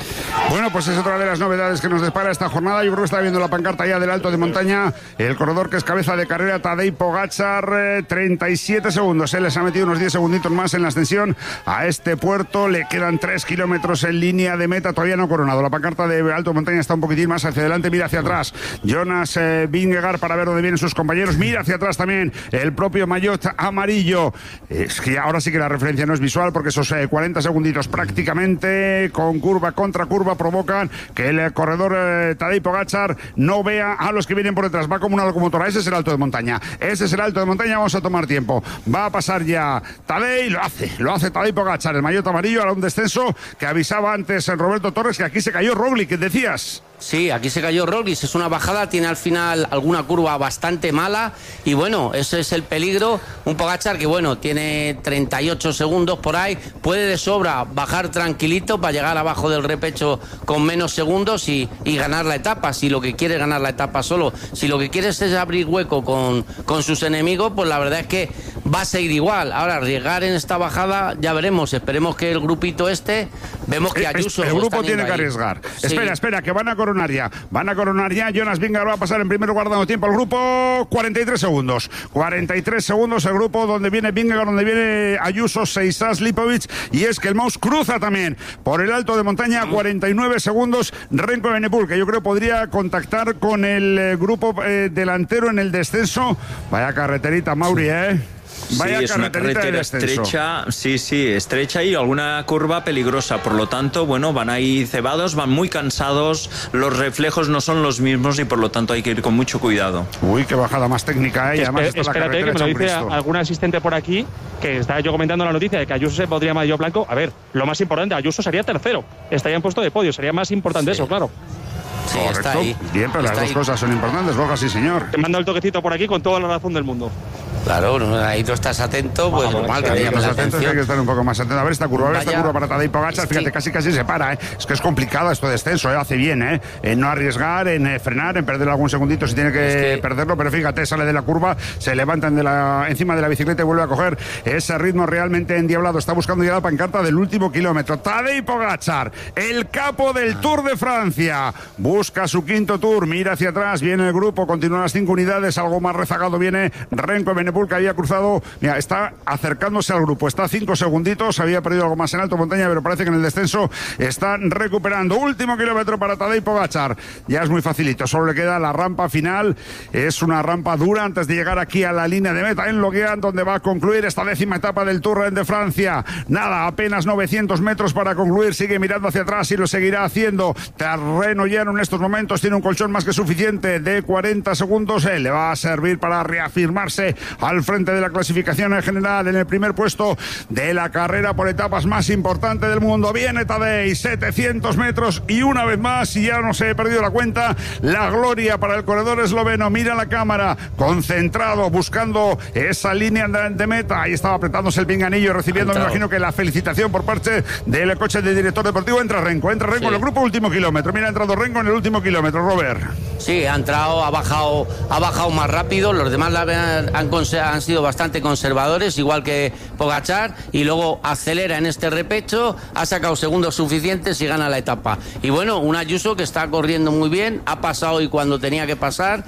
Bueno, pues es otra de las novedades que nos depara esta jornada. Yo creo que está viendo la pancarta ya del Alto de Montaña. El corredor que es cabeza de carrera, Tadej Pogačar, eh, treinta y siete segundos. Él les ha metido unos diez segunditos más en la ascensión a este puerto. Le quedan tres kilómetros en línea de meta. Todavía no coronado. La pancarta de Alto de Montaña está un poquitín más hacia adelante. Mira hacia atrás Jonas eh, Vingegaard para ver dónde vienen sus compañeros. Mira hacia atrás también el propio maillot amarillo. Es que ahora sí que la referencia no es visual, porque esos eh, cuarenta segunditos prácticamente con curva contra curva provocan que el corredor eh, Tadej Pogačar no vea a los que vienen por detrás. Va como una locomotora. Ese es el Alto de Montaña. Ese es el Alto de Montaña. Vamos a tomar tiempo. Va a pasar ya Tadej. Lo hace. Lo hace Tadej Pogačar. El maillot amarillo. Ahora un descenso que avisaba antes el Roberto Torres que aquí se cayó Roglic. ¿Qué decías? Sí, aquí se cayó Roglic, es una bajada, tiene al final alguna curva bastante mala y bueno, ese es el peligro. Un Pogačar que bueno, tiene treinta y ocho segundos por ahí, puede de sobra bajar tranquilito para llegar abajo del repecho con menos segundos y, y ganar la etapa, si lo que quiere es ganar la etapa solo. Si lo que quiere es abrir hueco con, con sus enemigos, pues la verdad es que va a seguir igual. Ahora, arriesgar en esta bajada, ya veremos, esperemos que el grupito este, vemos que Ayuso... El grupo tiene que arriesgar. Sí. Espera, espera, que van a coronar ya. Van a coronar ya. Jonas Vingegaard va a pasar en primer lugar dando tiempo al grupo. cuarenta y tres segundos. cuarenta y tres segundos el grupo donde viene Vingegaard, donde viene Ayuso, Seisas, Lipovic. Y es que el Mouse cruza también por el Alto de Montaña. cuarenta y nueve segundos. Remco Evenepoel, que yo creo podría contactar con el eh, grupo eh, delantero en el descenso. Vaya carreterita, Mauri, ¿eh? Vaya sí, es una carretera estrecha, sí, sí, estrecha y alguna curva peligrosa. Por lo tanto, bueno, van ahí cebados, van muy cansados, los reflejos no son los mismos y por lo tanto hay que ir con mucho cuidado. Uy, qué bajada más técnica, ¿eh? Además, Espe espérate, que me lo dice algún asistente por aquí, que estaba yo comentando la noticia de que Ayuso se podría maillot blanco. A ver, lo más importante, Ayuso sería tercero, estaría en puesto de podio, sería más importante sí. eso, claro. Sí, correcto. Está ahí. Bien, pero está las ahí. dos cosas son importantes, Borja, sí, señor. Te mando el toquecito por aquí con toda la razón del mundo. Claro, ahí tú estás atento, pues normal que te llame la atención. Hay que estar un poco más atento. A ver esta curva, a ver Vaya, esta curva para Tadej Pogačar. Fíjate, sí. casi casi se para, ¿eh? Es que es complicado esto de descenso, ¿eh? Hace bien, ¿eh? En no arriesgar, en eh, frenar, en perder algún segundito si tiene que, es que perderlo, pero fíjate, sale de la curva, se levantan de la, encima de la bicicleta y vuelve a coger ese ritmo realmente endiablado. Está buscando ya la pancarta del último kilómetro. Tadej Pogačar, el capo del Tour de Francia, busca su quinto Tour, mira hacia atrás, viene el grupo, continúan las cinco unidades, algo más rezagado viene Remco Evenepoel, que había cruzado. Mira, está acercándose al grupo, está a cinco segunditos, había perdido algo más en Alto Montaña, pero parece que en el descenso están recuperando. Último kilómetro para Tadej Pogačar, ya es muy facilito, solo le queda la rampa final, es una rampa dura antes de llegar aquí a la línea de meta en Loguean, donde va a concluir esta décima etapa del Tour de Francia. Nada, apenas novecientos metros para concluir, sigue mirando hacia atrás y lo seguirá haciendo. Terreno lleno en estos momentos, tiene un colchón más que suficiente de cuarenta segundos, eh, le va a servir para reafirmarse al frente de la clasificación en general, en el primer puesto de la carrera por etapas más importante del mundo. Viene Tadej, setecientos metros y una vez más, y ya no se he perdido la cuenta, la gloria para el corredor esloveno. Mira la cámara, concentrado, buscando esa línea de, de meta. Ahí estaba apretándose el pinganillo, recibiendo, me imagino que la felicitación por parte del coche de director deportivo. Entra Renko, entra Renko sí. en el grupo último kilómetro. Mira, ha entrado Renko en el último kilómetro, Robert. Sí, ha entrado, ha bajado, ha bajado más rápido. Los demás la han, han, han sido bastante conservadores, igual que Pogačar, y luego acelera en este repecho, ha sacado segundos suficientes y gana la etapa. Y bueno, un Ayuso que está corriendo muy bien, ha pasado y cuando tenía que pasar,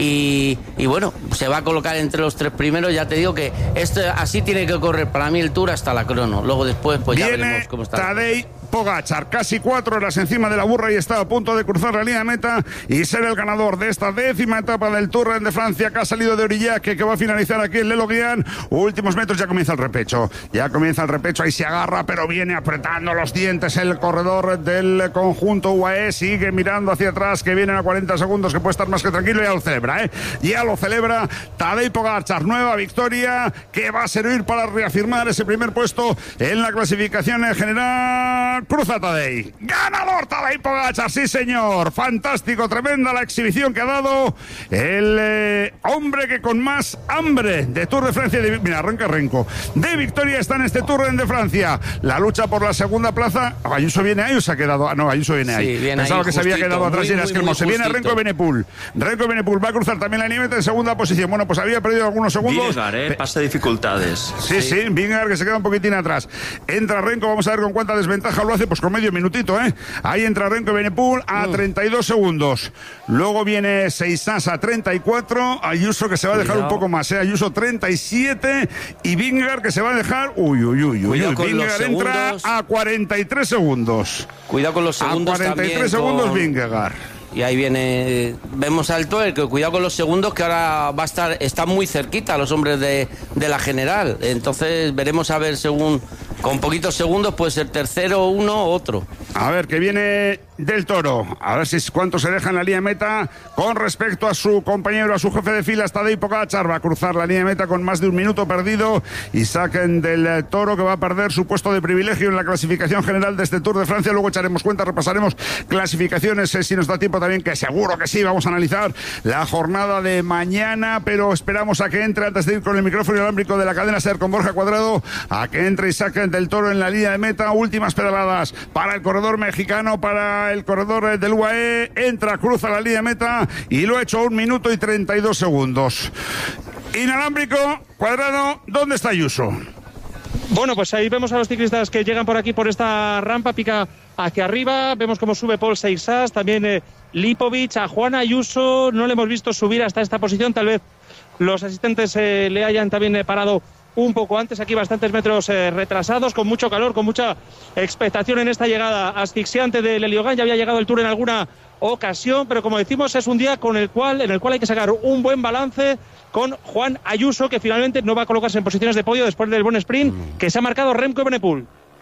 y, y bueno, se va a colocar entre los tres primeros. Ya te digo que esto así tiene que correr para mí el Tour hasta la crono. Luego después pues ya Viene veremos cómo está. Tadej Pogačar, casi cuatro horas encima de la burra y está a punto de cruzar la línea de meta y ser el ganador de esta décima etapa del Tour de Francia, que ha salido de Aurillac, que, que va a finalizar aquí en Le Loguean. Últimos metros, ya comienza el repecho, ya comienza el repecho, ahí se agarra, pero viene apretando los dientes el corredor del conjunto U A E, sigue mirando hacia atrás, que vienen a cuarenta segundos, que puede estar más que tranquilo, y ya lo celebra, ¿eh? Ya lo celebra Tadej Pogačar, nueva victoria que va a servir para reafirmar ese primer puesto en la clasificación en general. Cruza Tadej, ganador Tadej Pogačar, sí señor, fantástico, tremenda la exhibición que ha dado el eh, hombre que con más hambre de Tour de Francia, de, mira, arranca Renko, de victoria está en este Tour de Francia. La lucha por la segunda plaza, Ayuso viene ahí o se ha quedado, no, Ayuso viene ahí, sí, viene pensaba ahí, que justito, se había quedado atrás, muy, y era que se viene Renko Evenepoel, Renko Evenepoel va a cruzar también la límite en segunda posición. Bueno, pues había perdido algunos segundos. Vingegaard, eh, pasa dificultades. Sí, sí, sí, Vingegaard que se queda un poquitín atrás. Entra Renko, vamos a ver con cuánta desventaja lo hace pues con medio minutito, ¿eh? Ahí entra Renko Evenepoel a treinta y dos segundos. Luego viene Seisas a treinta y cuatro. Ayuso que se va a dejar Cuidado. un poco más, ¿eh? Ayuso treinta y siete. Y Vingegaard que se va a dejar... Uy, uy, uy, uy. Vingegaard entra a cuarenta y tres segundos. Cuidado con los segundos A cuarenta y tres también segundos con... Vingegaard. Y ahí viene, vemos al Toer, que cuidado con los segundos, que ahora va a estar, está muy cerquita los hombres de, de la general. Entonces veremos a ver según, con poquitos segundos puede ser tercero uno o otro. A ver, que viene Del Toro. A ver si cuánto se deja en la línea de meta con respecto a su compañero, a su jefe de filas, Tadej Pogačar. Va a cruzar la línea de meta con más de un minuto perdido y saquen Del Toro, que va a perder su puesto de privilegio en la clasificación general de este Tour de Francia. Luego echaremos cuenta, repasaremos clasificaciones, eh, si nos da tiempo también, que seguro que sí. Vamos a analizar la jornada de mañana, pero esperamos a que entre, antes de ir con el micrófono inalámbrico de la cadena SER con Borja Cuadrado, a que entre y saquen Del Toro en la línea de meta. Últimas pedaladas para el corredor mexicano, para el corredor del U A E. Entra, cruza la línea de meta y lo ha hecho a un minuto y treinta y dos segundos. Inalámbrico, Cuadrado, ¿dónde está Ayuso? Bueno, pues ahí vemos a los ciclistas que llegan por aquí, por esta rampa, pica hacia arriba. Vemos cómo sube Paul Seisas, también eh, Lipovic, a Juan Ayuso. No le hemos visto subir hasta esta posición. Tal vez los asistentes eh, le hayan también eh, parado un poco antes, aquí bastantes metros eh, retrasados, con mucho calor, con mucha expectación en esta llegada asfixiante del Eliogán. Ya había llegado el Tour en alguna ocasión, pero como decimos, es un día con el cual, en el cual hay que sacar un buen balance con Juan Ayuso, que finalmente no va a colocarse en posiciones de podio después del buen sprint que se ha marcado Remco Evenepoel.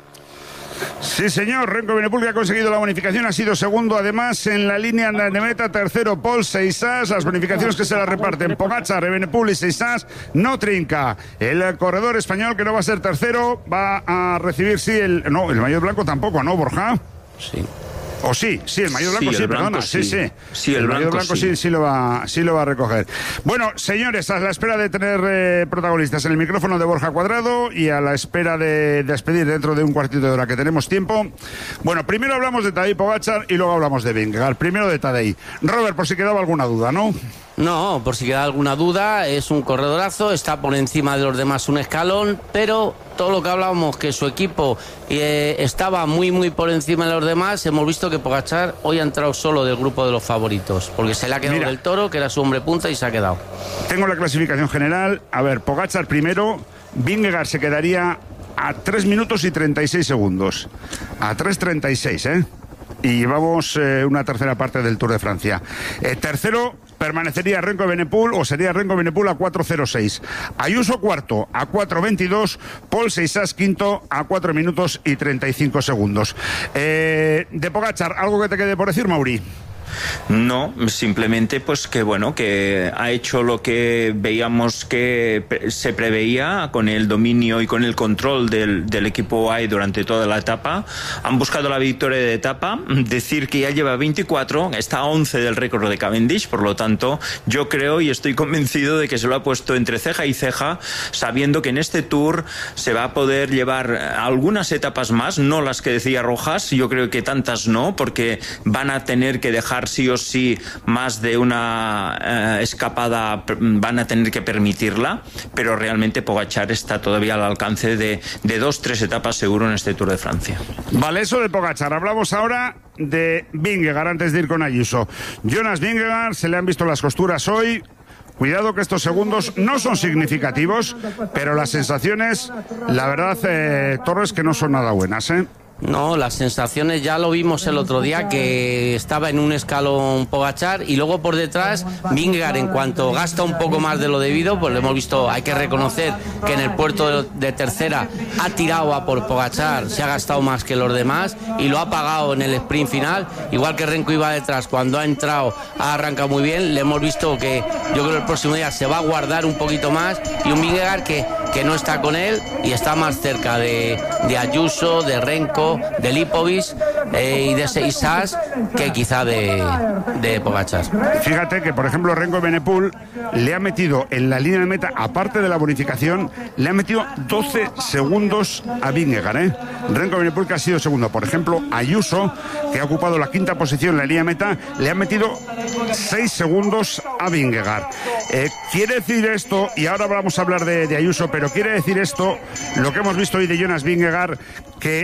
Sí, señor, Remco Evenepoel, que ha conseguido la bonificación, ha sido segundo además en la línea de meta, tercero Paul Seisas. Las bonificaciones que se las reparten Pogačar, Evenepoel y Seisas no trinca. El corredor español, que no va a ser tercero, va a recibir, sí, el... No, el maillot blanco tampoco, ¿no, Borja? Sí. O sí, sí, el maillot blanco sí, sí perdona, sí, sí. Sí, sí el, el maillot blanco, blanco sí. Sí, sí, lo va, sí lo va a recoger. Bueno, señores, a la espera de tener eh, protagonistas en el micrófono de Borja Cuadrado y a la espera de, de despedir dentro de un cuartito de hora que tenemos tiempo. Bueno, primero hablamos de Tadej Pogačar y luego hablamos de Vingegaard. Primero de Tadej. Robert, por si quedaba alguna duda, ¿no? No, por si queda alguna duda, es un corredorazo, está por encima de los demás un escalón, pero todo lo que hablábamos, que su equipo eh, estaba muy muy por encima de los demás, hemos visto que Pogačar hoy ha entrado solo del grupo de los favoritos, porque se le ha quedado Mira, Del Toro, que era su hombre punta, y se ha quedado. Tengo la clasificación general. A ver, Pogačar primero, Vingegaard se quedaría a tres minutos y treinta y seis segundos. A tres treinta y seis, ¿eh? Y llevamos eh, una tercera parte del Tour de Francia. Eh, tercero permanecería Remco Evenepoel, o sería Remco Evenepoel a cuatro cero seis. Ayuso cuarto a cuatro veintidós. Paul Seisas quinto a cuatro minutos y treinta y cinco segundos. Eh, de Pogačar, ¿algo que te quede por decir, Mauri? No, simplemente pues que bueno, que ha hecho lo que veíamos que se preveía, con el dominio y con el control del, del equipo A E durante toda la etapa. Han buscado la victoria de etapa. Decir que ya lleva veinticuatro, está a once del récord de Cavendish, por lo tanto yo creo y estoy convencido de que se lo ha puesto entre ceja y ceja, sabiendo que en este Tour se va a poder llevar algunas etapas más, no las que decía Rojas, yo creo que tantas no, porque van a tener que dejar sí o sí más de una eh, escapada, van a tener que permitirla, pero realmente Pogačar está todavía al alcance de, de dos, tres etapas seguro en este Tour de Francia. Vale, eso de Pogačar. Hablamos ahora de Vingegaard antes de ir con Ayuso. Jonas Vingegaard, se le han visto las costuras hoy. Cuidado que estos segundos no son significativos, pero las sensaciones, la verdad, eh, Torres, que no son nada buenas, ¿eh? No, las sensaciones ya lo vimos el otro día, que estaba en un escalón Pogačar y luego por detrás Vingegaard, en cuanto gasta un poco más de lo debido, pues lo hemos visto, hay que reconocer que en el puerto de tercera ha tirado a por Pogačar, se ha gastado más que los demás y lo ha pagado en el sprint final, igual que Remco iba detrás, cuando ha entrado ha arrancado muy bien, le hemos visto que yo creo que el próximo día se va a guardar un poquito más, y un Vingegaard que, que no está con él y está más cerca de, de Ayuso, de Remco, de Lipovic eh, y de Seisas que quizá de, de Pogačar. Fíjate que, por ejemplo, Remco Evenepoel le ha metido en la línea de meta, aparte de la bonificación, le ha metido doce segundos a Vingegaard, ¿eh? Remco Evenepoel, que ha sido segundo. Por ejemplo, Ayuso, que ha ocupado la quinta posición en la línea de meta, le ha metido seis segundos a Vingegaard. Eh, quiere decir esto, y ahora vamos a hablar de, de Ayuso, pero quiere decir esto, lo que hemos visto hoy de Jonas Vingegaard, que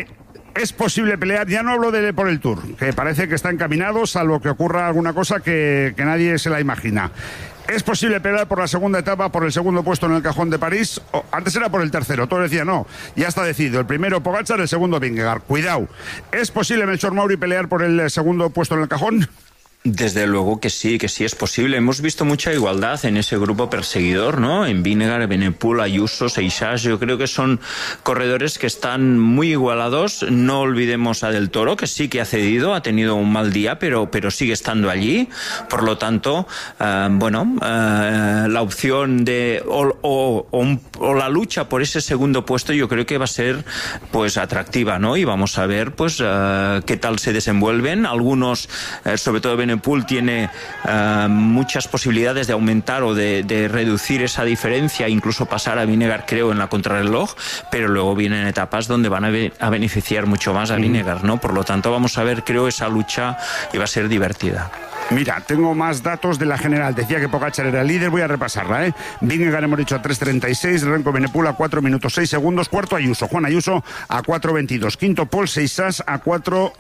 es posible pelear, ya no hablo de por el Tour, que parece que está encaminado, salvo que ocurra alguna cosa que, que nadie se la imagina. ¿Es posible pelear por la segunda etapa, por el segundo puesto en el Cajón de París? O, antes era por el tercero, todo decía no, ya está decidido. El primero Pogačar, el segundo Vingegaard. Cuidado. ¿Es posible Melchor Mauri pelear por el segundo puesto en el Cajón? Desde luego que sí, que sí es posible. Hemos visto mucha igualdad en ese grupo perseguidor, ¿no? En Vingegaard, Evenepoel, Ayuso, Seixas. Yo creo que son corredores que están muy igualados. No olvidemos a Del Toro, que sí que ha cedido, ha tenido un mal día, pero, pero sigue estando allí. Por lo tanto, uh, bueno, uh, la opción de o, o, o, un, o la lucha por ese segundo puesto, yo creo que va a ser, pues, atractiva, ¿no? Y vamos a ver, pues, uh, qué tal se desenvuelven. Algunos, uh, sobre todo Evenepoel, Evenepoel tiene uh, muchas posibilidades de aumentar o de, de reducir esa diferencia, incluso pasar a Vingegaard, creo, en la contrarreloj, pero luego vienen etapas donde van a, be a beneficiar mucho más a Vingegaard, ¿no? Por lo tanto, vamos a ver, creo, esa lucha y va a ser divertida. Mira, tengo más datos de la general. Decía que Pogačar era el líder, voy a repasarla, ¿eh? Vingegaard hemos dicho a tres treinta y seis, Remco Evenepoel a cuatro minutos seis segundos, cuarto Ayuso, Juan Ayuso a cuatro veintidós, quinto Paul Seixas a cuatro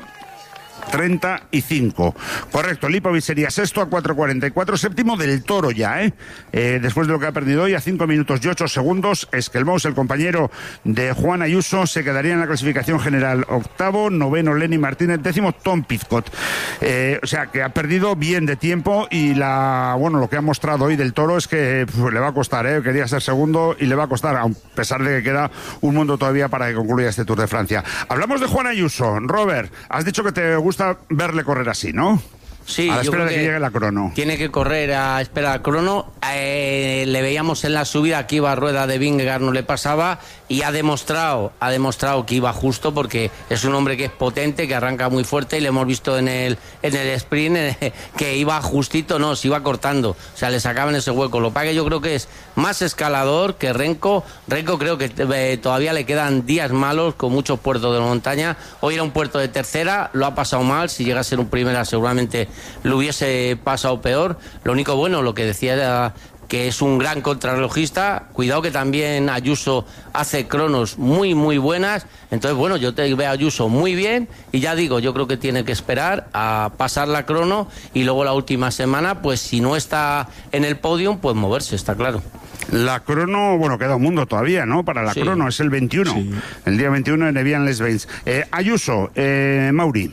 treinta y cinco. Correcto, Lipovic sería sexto a cuatro cuarenta y cuatro, séptimo Del Toro ya, ¿eh? eh después de lo que ha perdido hoy a cinco minutos y ocho segundos. Esquelmous, el compañero de Juan Ayuso, se quedaría en la clasificación general octavo, noveno Lenny Martínez, décimo Tom Pidcock. Eh, o sea, que ha perdido bien de tiempo y la, bueno, lo que ha mostrado hoy Del Toro es que pff, le va a costar, ¿eh? Quería ser segundo y le va a costar, a pesar de que queda un mundo todavía para que concluya este Tour de Francia. Hablamos de Juan Ayuso. Robert, has dicho que te gusta verle correr así, ¿no? Sí, a la yo espera creo de que, que llegue la crono. Tiene que correr a espera del crono. Eh, le veíamos en la subida que iba a rueda de Vingegaard, no le pasaba, y ha demostrado, ha demostrado que iba justo, porque es un hombre que es potente, que arranca muy fuerte, y le hemos visto en el en el sprint eh, que iba justito, no, se iba cortando, o sea, le sacaban ese hueco. Lo que pasa que yo creo que es más escalador que Renko. Renko creo que eh, todavía le quedan días malos con muchos puertos de montaña. Hoy era un puerto de tercera, lo ha pasado mal. Si llega a ser un primera seguramente lo hubiese pasado peor. Lo único bueno, lo que decía era que es un gran contrarrelojista. Cuidado que también Ayuso hace cronos muy muy buenas. Entonces, bueno, yo te veo a Ayuso muy bien, y ya digo, yo creo que tiene que esperar a pasar la crono y luego la última semana, pues si no está en el podium, pues moverse, está claro. La crono, bueno, queda un mundo todavía, ¿no? Para la sí. crono, es el veintiuno. Sí. El día veintiuno en Evian-les-Bains. Eh, Ayuso, eh, Mauri.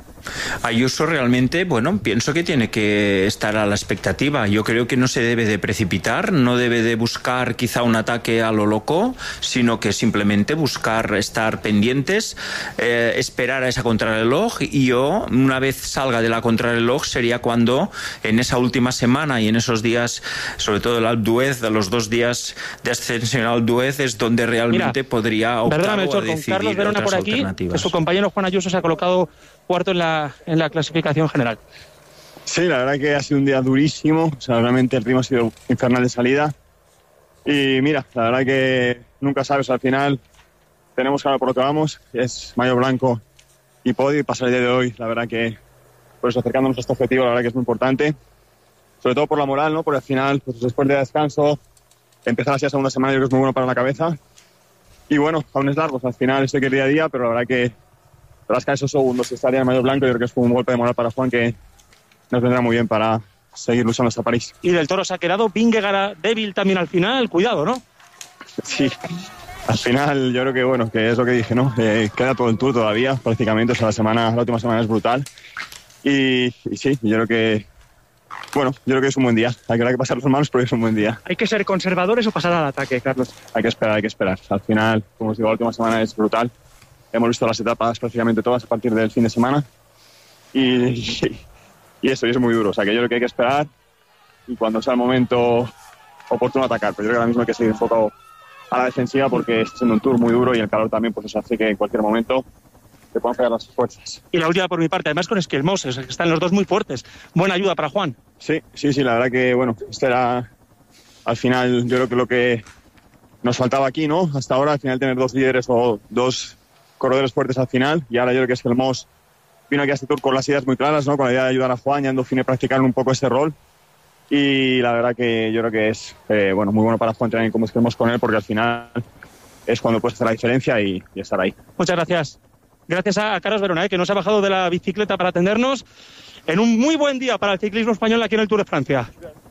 Ayuso realmente, bueno, pienso que tiene que estar a la expectativa. Yo creo que no se debe de precipitar, no debe de buscar quizá un ataque a lo loco, sino que simplemente buscar estar pendientes, eh, esperar a esa contrarreloj, y yo, una vez salga de la contrarreloj, sería cuando en esa última semana y en esos días, sobre todo el Alpe d'Huez, los dos días de ascensión al Alpe d'Huez, es donde realmente Mira, podría optar perdóname, o a decidir con Carlos Verona por aquí, que su compañero Juan Ayuso se ha colocado cuarto en la, en la clasificación general. Sí, la verdad que ha sido un día durísimo, o sea, realmente el ritmo ha sido infernal de salida, y mira, la verdad que nunca sabes, al final tenemos claro por lo que vamos, es maillot blanco y podio, y pasar el día de hoy, la verdad que por eso acercándonos a este objetivo, la verdad que es muy importante, sobre todo por la moral, ¿no? Porque al final, pues después de descanso, empezar así la segunda semana yo creo que es muy bueno para la cabeza, y bueno, aún es largo, o sea, al final estoy que día a día, pero la verdad que rascar esos segundos y estar en maillot blanco, yo creo que es un golpe de moral para Juan que nos vendrá muy bien para seguir luchando hasta París. Y Del Toro se ha quedado, Vingegaard débil también al final, cuidado, ¿no? Sí, al final yo creo que bueno, que es lo que dije, ¿no? Eh, queda todo el Tour todavía, prácticamente, o sea, la semana, la última semana es brutal, y, y sí, yo creo que bueno, yo creo que es un buen día, hay que, hay que pasar los manos, pero es un buen día. ¿Hay que ser conservadores o pasar al ataque, Carlos? Hay que esperar, hay que esperar, al final, como os digo, la última semana es brutal. Hemos visto las etapas prácticamente todas a partir del fin de semana, y, y eso, y es muy duro, o sea que yo creo que hay que esperar y cuando sea el momento oportuno atacar, pero yo creo que ahora mismo hay que seguir enfocado a la defensiva porque está siendo un Tour muy duro y el calor también pues hace que en cualquier momento te puedan fallar las fuerzas. Y la última por mi parte, además con Esquelmous, que están los dos muy fuertes, buena ayuda para Juan. Sí, sí, sí, la verdad que bueno, este era al final yo creo que lo que nos faltaba aquí, ¿no? Hasta ahora al final tener dos líderes o dos corredores fuertes al final, y ahora yo creo que Esquelmous vino aquí a este Tour con las ideas muy claras, ¿no? Con la idea de ayudar a Juan, y ando fine practicando un poco ese rol, y la verdad que yo creo que es eh, bueno, muy bueno para Juan también como Esquelmous con él, porque al final es cuando puedes hacer la diferencia y, y estar ahí. Muchas gracias. gracias a Carlos Verona, ¿eh? que no se ha bajado de la bicicleta para atendernos en un muy buen día para el ciclismo español aquí en el Tour de Francia.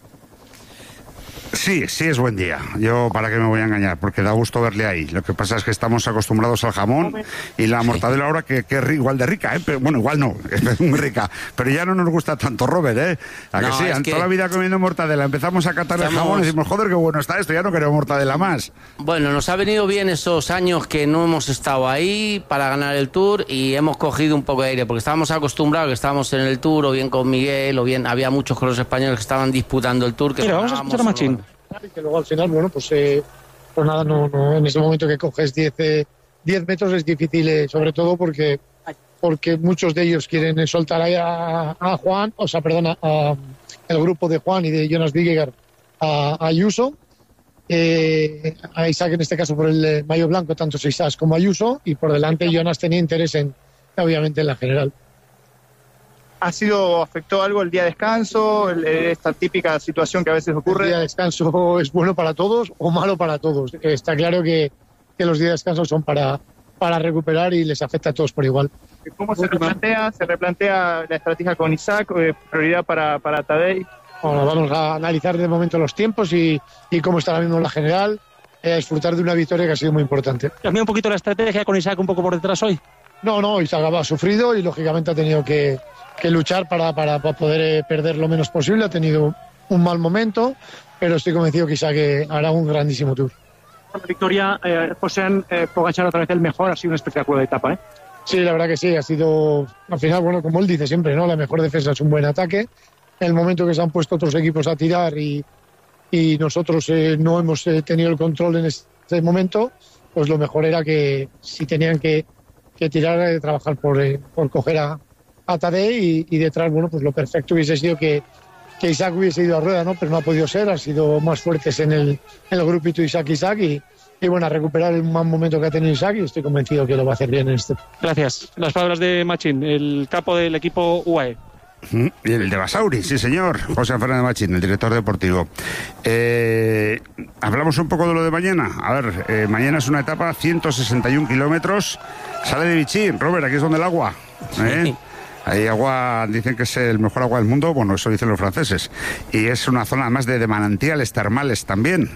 Sí, sí es buen día. Yo, ¿para qué me voy a engañar? Porque da gusto verle ahí. Lo que pasa es que estamos acostumbrados al jamón y la mortadela ahora que, que es igual de rica, ¿eh? Pero, bueno, igual no, es muy rica. Pero ya no nos gusta tanto, Robert, ¿eh? ¿A que no, sí? Es toda que la vida comiendo mortadela. Empezamos a catar estamos... el jamón y decimos, joder, qué bueno está esto, ya no queremos mortadela más. Bueno, nos ha venido bien esos años que no hemos estado ahí para ganar el Tour y hemos cogido un poco de aire, porque estábamos acostumbrados que estábamos en el Tour, o bien con Miguel, o bien había muchos corredores españoles que estaban disputando el Tour. Que Mira, vamos a escuchar a Machín. Y que luego al final, bueno, pues, eh, pues nada, no, no, en ese momento que coges diez metros es difícil, eh, sobre todo porque, porque muchos de ellos quieren soltar ahí a, a Juan, o sea, perdona, a, el grupo de Juan y de Jonas Vingegaard a, a Ayuso, eh, a Isaac en este caso por el eh, maillot blanco, tanto Isaac como Ayuso, y por delante Jonas tenía interés en, obviamente, en la general. ¿Ha sido, afectó algo el día de descanso, esta típica situación que a veces ocurre? El día de descanso es bueno para todos o malo para todos. Está claro que, que los días de descanso son para, para recuperar y les afecta a todos por igual. ¿Cómo se replantea, se replantea la estrategia con Isaac, prioridad para, para Tadej? Bueno, vamos a analizar de momento los tiempos y, y cómo está ahora mismo la general, eh, a disfrutar de una victoria que ha sido muy importante. ¿Cambia un poquito la estrategia con Isaac un poco por detrás hoy? No, no, Isaac ha sufrido y lógicamente ha tenido que... que luchar para, para, para poder eh, perder lo menos posible. Ha tenido un mal momento, pero estoy convencido que Isaac hará un grandísimo Tour. Con la victoria, eh, José eh, Pogačar otra vez el mejor, ha sido un espectáculo de etapa, ¿eh? Sí, la verdad que sí, ha sido, al final, bueno, como él dice siempre, ¿no? La mejor defensa es un buen ataque. En el momento que se han puesto otros equipos a tirar y, y nosotros eh, no hemos eh, tenido el control en este momento, pues lo mejor era que si tenían que, que tirar, eh, trabajar por, eh, por coger a a Tadej y, y detrás, bueno, pues lo perfecto hubiese sido que, que Isaac hubiese ido a rueda, ¿no? Pero no ha podido ser, han sido más fuertes en el, en el grupito Isaac Isaac y, y bueno, a recuperar el mal momento que ha tenido Isaac y estoy convencido que lo va a hacer bien en este. Gracias. Las palabras de Machín, el capo del equipo U A E. Y el de Basauri, sí señor, José Fernández Machín, el director deportivo. Eh, hablamos un poco de lo de mañana. A ver, eh, mañana es una etapa ciento sesenta y un kilómetros, sale de Vichy. Robert, aquí es donde el agua, ¿eh? Sí. Hay agua, dicen que es el mejor agua del mundo, bueno, eso dicen los franceses. Y es una zona además de, de manantiales termales también.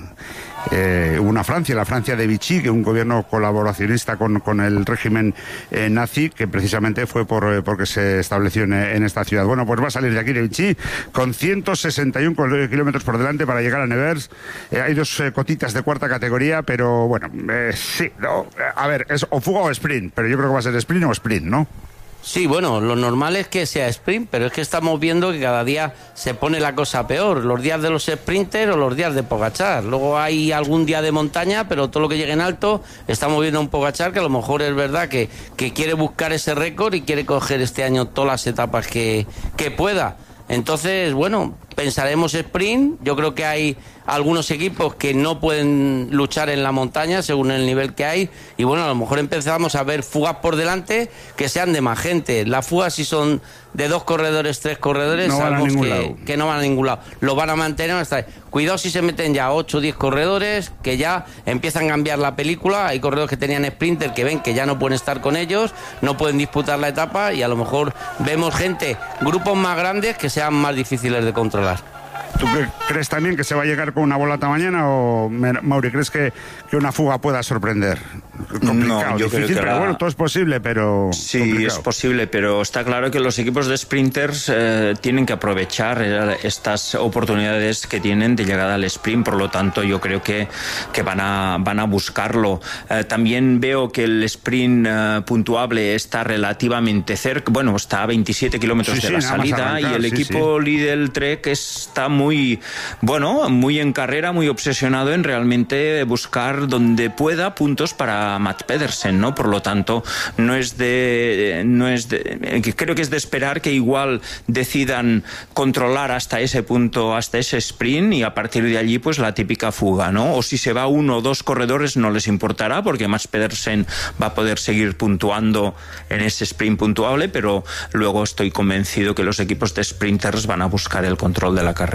Eh, una Francia, la Francia de Vichy, que un gobierno colaboracionista con, con el régimen eh, nazi, que precisamente fue por eh, porque se estableció en, en esta ciudad. Bueno, pues va a salir de aquí de Vichy con ciento sesenta y un kilómetros por delante para llegar a Nevers. Eh, hay dos eh, cotitas de cuarta categoría, pero bueno, eh, sí, no, a ver, es o fuga o sprint, pero yo creo que va a ser sprint o sprint, ¿no? Sí, bueno, lo normal es que sea sprint, pero es que estamos viendo que cada día se pone la cosa peor. Los días de los sprinters o los días de Pogačar. Luego hay algún día de montaña, pero todo lo que llegue en alto, estamos viendo a un Pogačar que a lo mejor es verdad que, que quiere buscar ese récord y quiere coger este año todas las etapas que, que pueda. Entonces, bueno, pensaremos sprint. Yo creo que hay algunos equipos que no pueden luchar en la montaña según el nivel que hay y bueno, a lo mejor empezamos a ver fugas por delante que sean de más gente. Las fugas si son de dos corredores, tres corredores, no sabemos que, que no van a ningún lado. Lo van a mantener hasta ahí. Cuidado si se meten ya ocho o diez corredores que ya empiezan a cambiar la película. Hay corredores que tenían sprinter que ven que ya no pueden estar con ellos, no pueden disputar la etapa y a lo mejor vemos gente, grupos más grandes que sean más difíciles de controlar. ¿Tú crees también que se va a llegar con una bolata mañana o, Mauri, crees que, que una fuga pueda sorprender? Complicado, no, yo difícil, creo que pero la... bueno, todo es posible, pero Sí, complicado. es posible, pero está claro que los equipos de sprinters eh, tienen que aprovechar eh, estas oportunidades que tienen de llegada al sprint, por lo tanto yo creo que, que van, a, van a buscarlo. Eh, también veo que el sprint eh, puntuable está relativamente cerca, bueno, está a veintisiete kilómetros sí, de sí, la salida arrancar, y el sí, equipo sí. Lidl Trek está muy muy, bueno, muy en carrera, muy obsesionado en realmente buscar donde pueda puntos para Matt Pedersen, ¿no? Por lo tanto, no es de, no es de, creo que es de esperar que igual decidan controlar hasta ese punto, hasta ese sprint y a partir de allí, pues la típica fuga, ¿no? O si se va uno o dos corredores no les importará porque Matt Pedersen va a poder seguir puntuando en ese sprint puntuable, pero luego estoy convencido que los equipos de sprinters van a buscar el control de la carrera.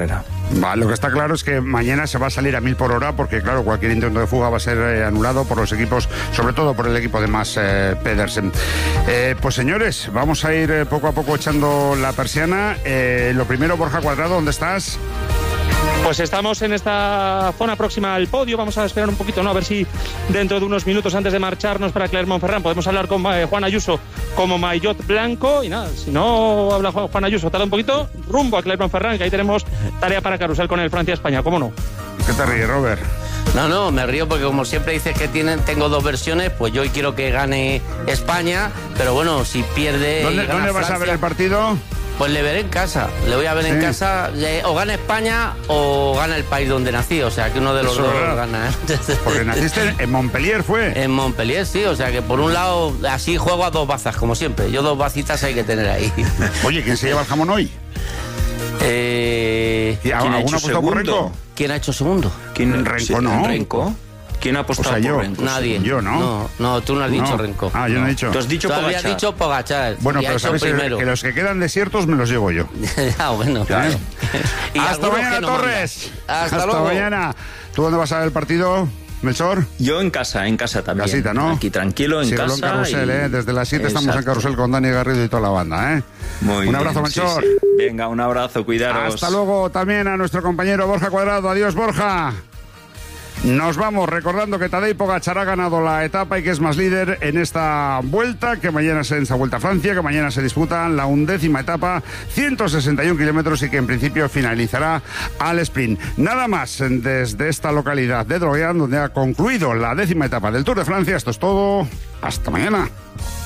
Vale, lo que está claro es que mañana se va a salir a mil por hora porque, claro, cualquier intento de fuga va a ser eh, anulado por los equipos, sobre todo por el equipo de Mads eh, Pedersen. Eh, pues señores, vamos a ir eh, poco a poco echando la persiana. Eh, lo primero, Borja Cuadrado, ¿dónde estás? Pues estamos en esta zona próxima al podio. Vamos a esperar un poquito, ¿no? A ver si dentro de unos minutos antes de marcharnos para Clermont-Ferrand podemos hablar con eh, Juan Ayuso como maillot blanco. Y nada, si no habla Juan Ayuso, tarda un poquito, rumbo a Clermont-Ferrand, que ahí tenemos tarea para carrusel con el Francia-España, ¿cómo no? ¿Qué te ríes, Robert? No, no, me río porque como siempre dices que tienen, tengo dos versiones, pues yo hoy quiero que gane España, pero bueno, si pierde... ¿Dónde, gana ¿dónde vas Francia, a ver el partido? Pues le veré en casa, le voy a ver sí. en casa, le, o gana España o gana el país donde nací, o sea que uno de los Eso dos verdad. gana. Porque naciste en Montpellier, ¿fue? En Montpellier, sí, o sea que por un lado así juego a dos bazas, como siempre, yo dos bacitas hay que tener ahí. Oye, ¿quién se lleva el jamón hoy? Eh, ¿Quién ha hecho segundo? ¿Quién ha hecho segundo? ¿Quién? Renko, ¿no? Renko. ¿Quién ha apostado o sea, yo. por Renko? Nadie. Yo, ¿no? No, no tú no has dicho no. Renko. Ah, yo no, no he dicho. Tú has dicho Tú Pogačar. habías dicho Pogačar. Bueno, y pero sabes primero. que los que quedan desiertos me los llevo yo. Ah, bueno, claro. Y hasta mañana, no Torres. Hasta, hasta luego. mañana. ¿Tú dónde vas a ver el partido, Melchor? Yo en casa, en casa también. Casita, ¿no? Aquí tranquilo, en Síguelo casa. en Carrusel, y... ¿eh? Desde las siete estamos en Carrusel con Dani Garrido y toda la banda, ¿eh? Muy un abrazo, bien, Melchor. sí, sí. Venga, un abrazo, cuidaros. Hasta luego también a nuestro compañero Borja Cuadrado. Adiós, Borja. Nos vamos recordando que Tadej Pogačar ha ganado la etapa y que es más líder en esta vuelta, que mañana se en esta vuelta a Francia, que mañana se disputa la undécima etapa, ciento sesenta y un kilómetros y que en principio finalizará al sprint. Nada más desde esta localidad de Droguean, donde ha concluido la décima etapa del Tour de Francia. Esto es todo. Hasta mañana.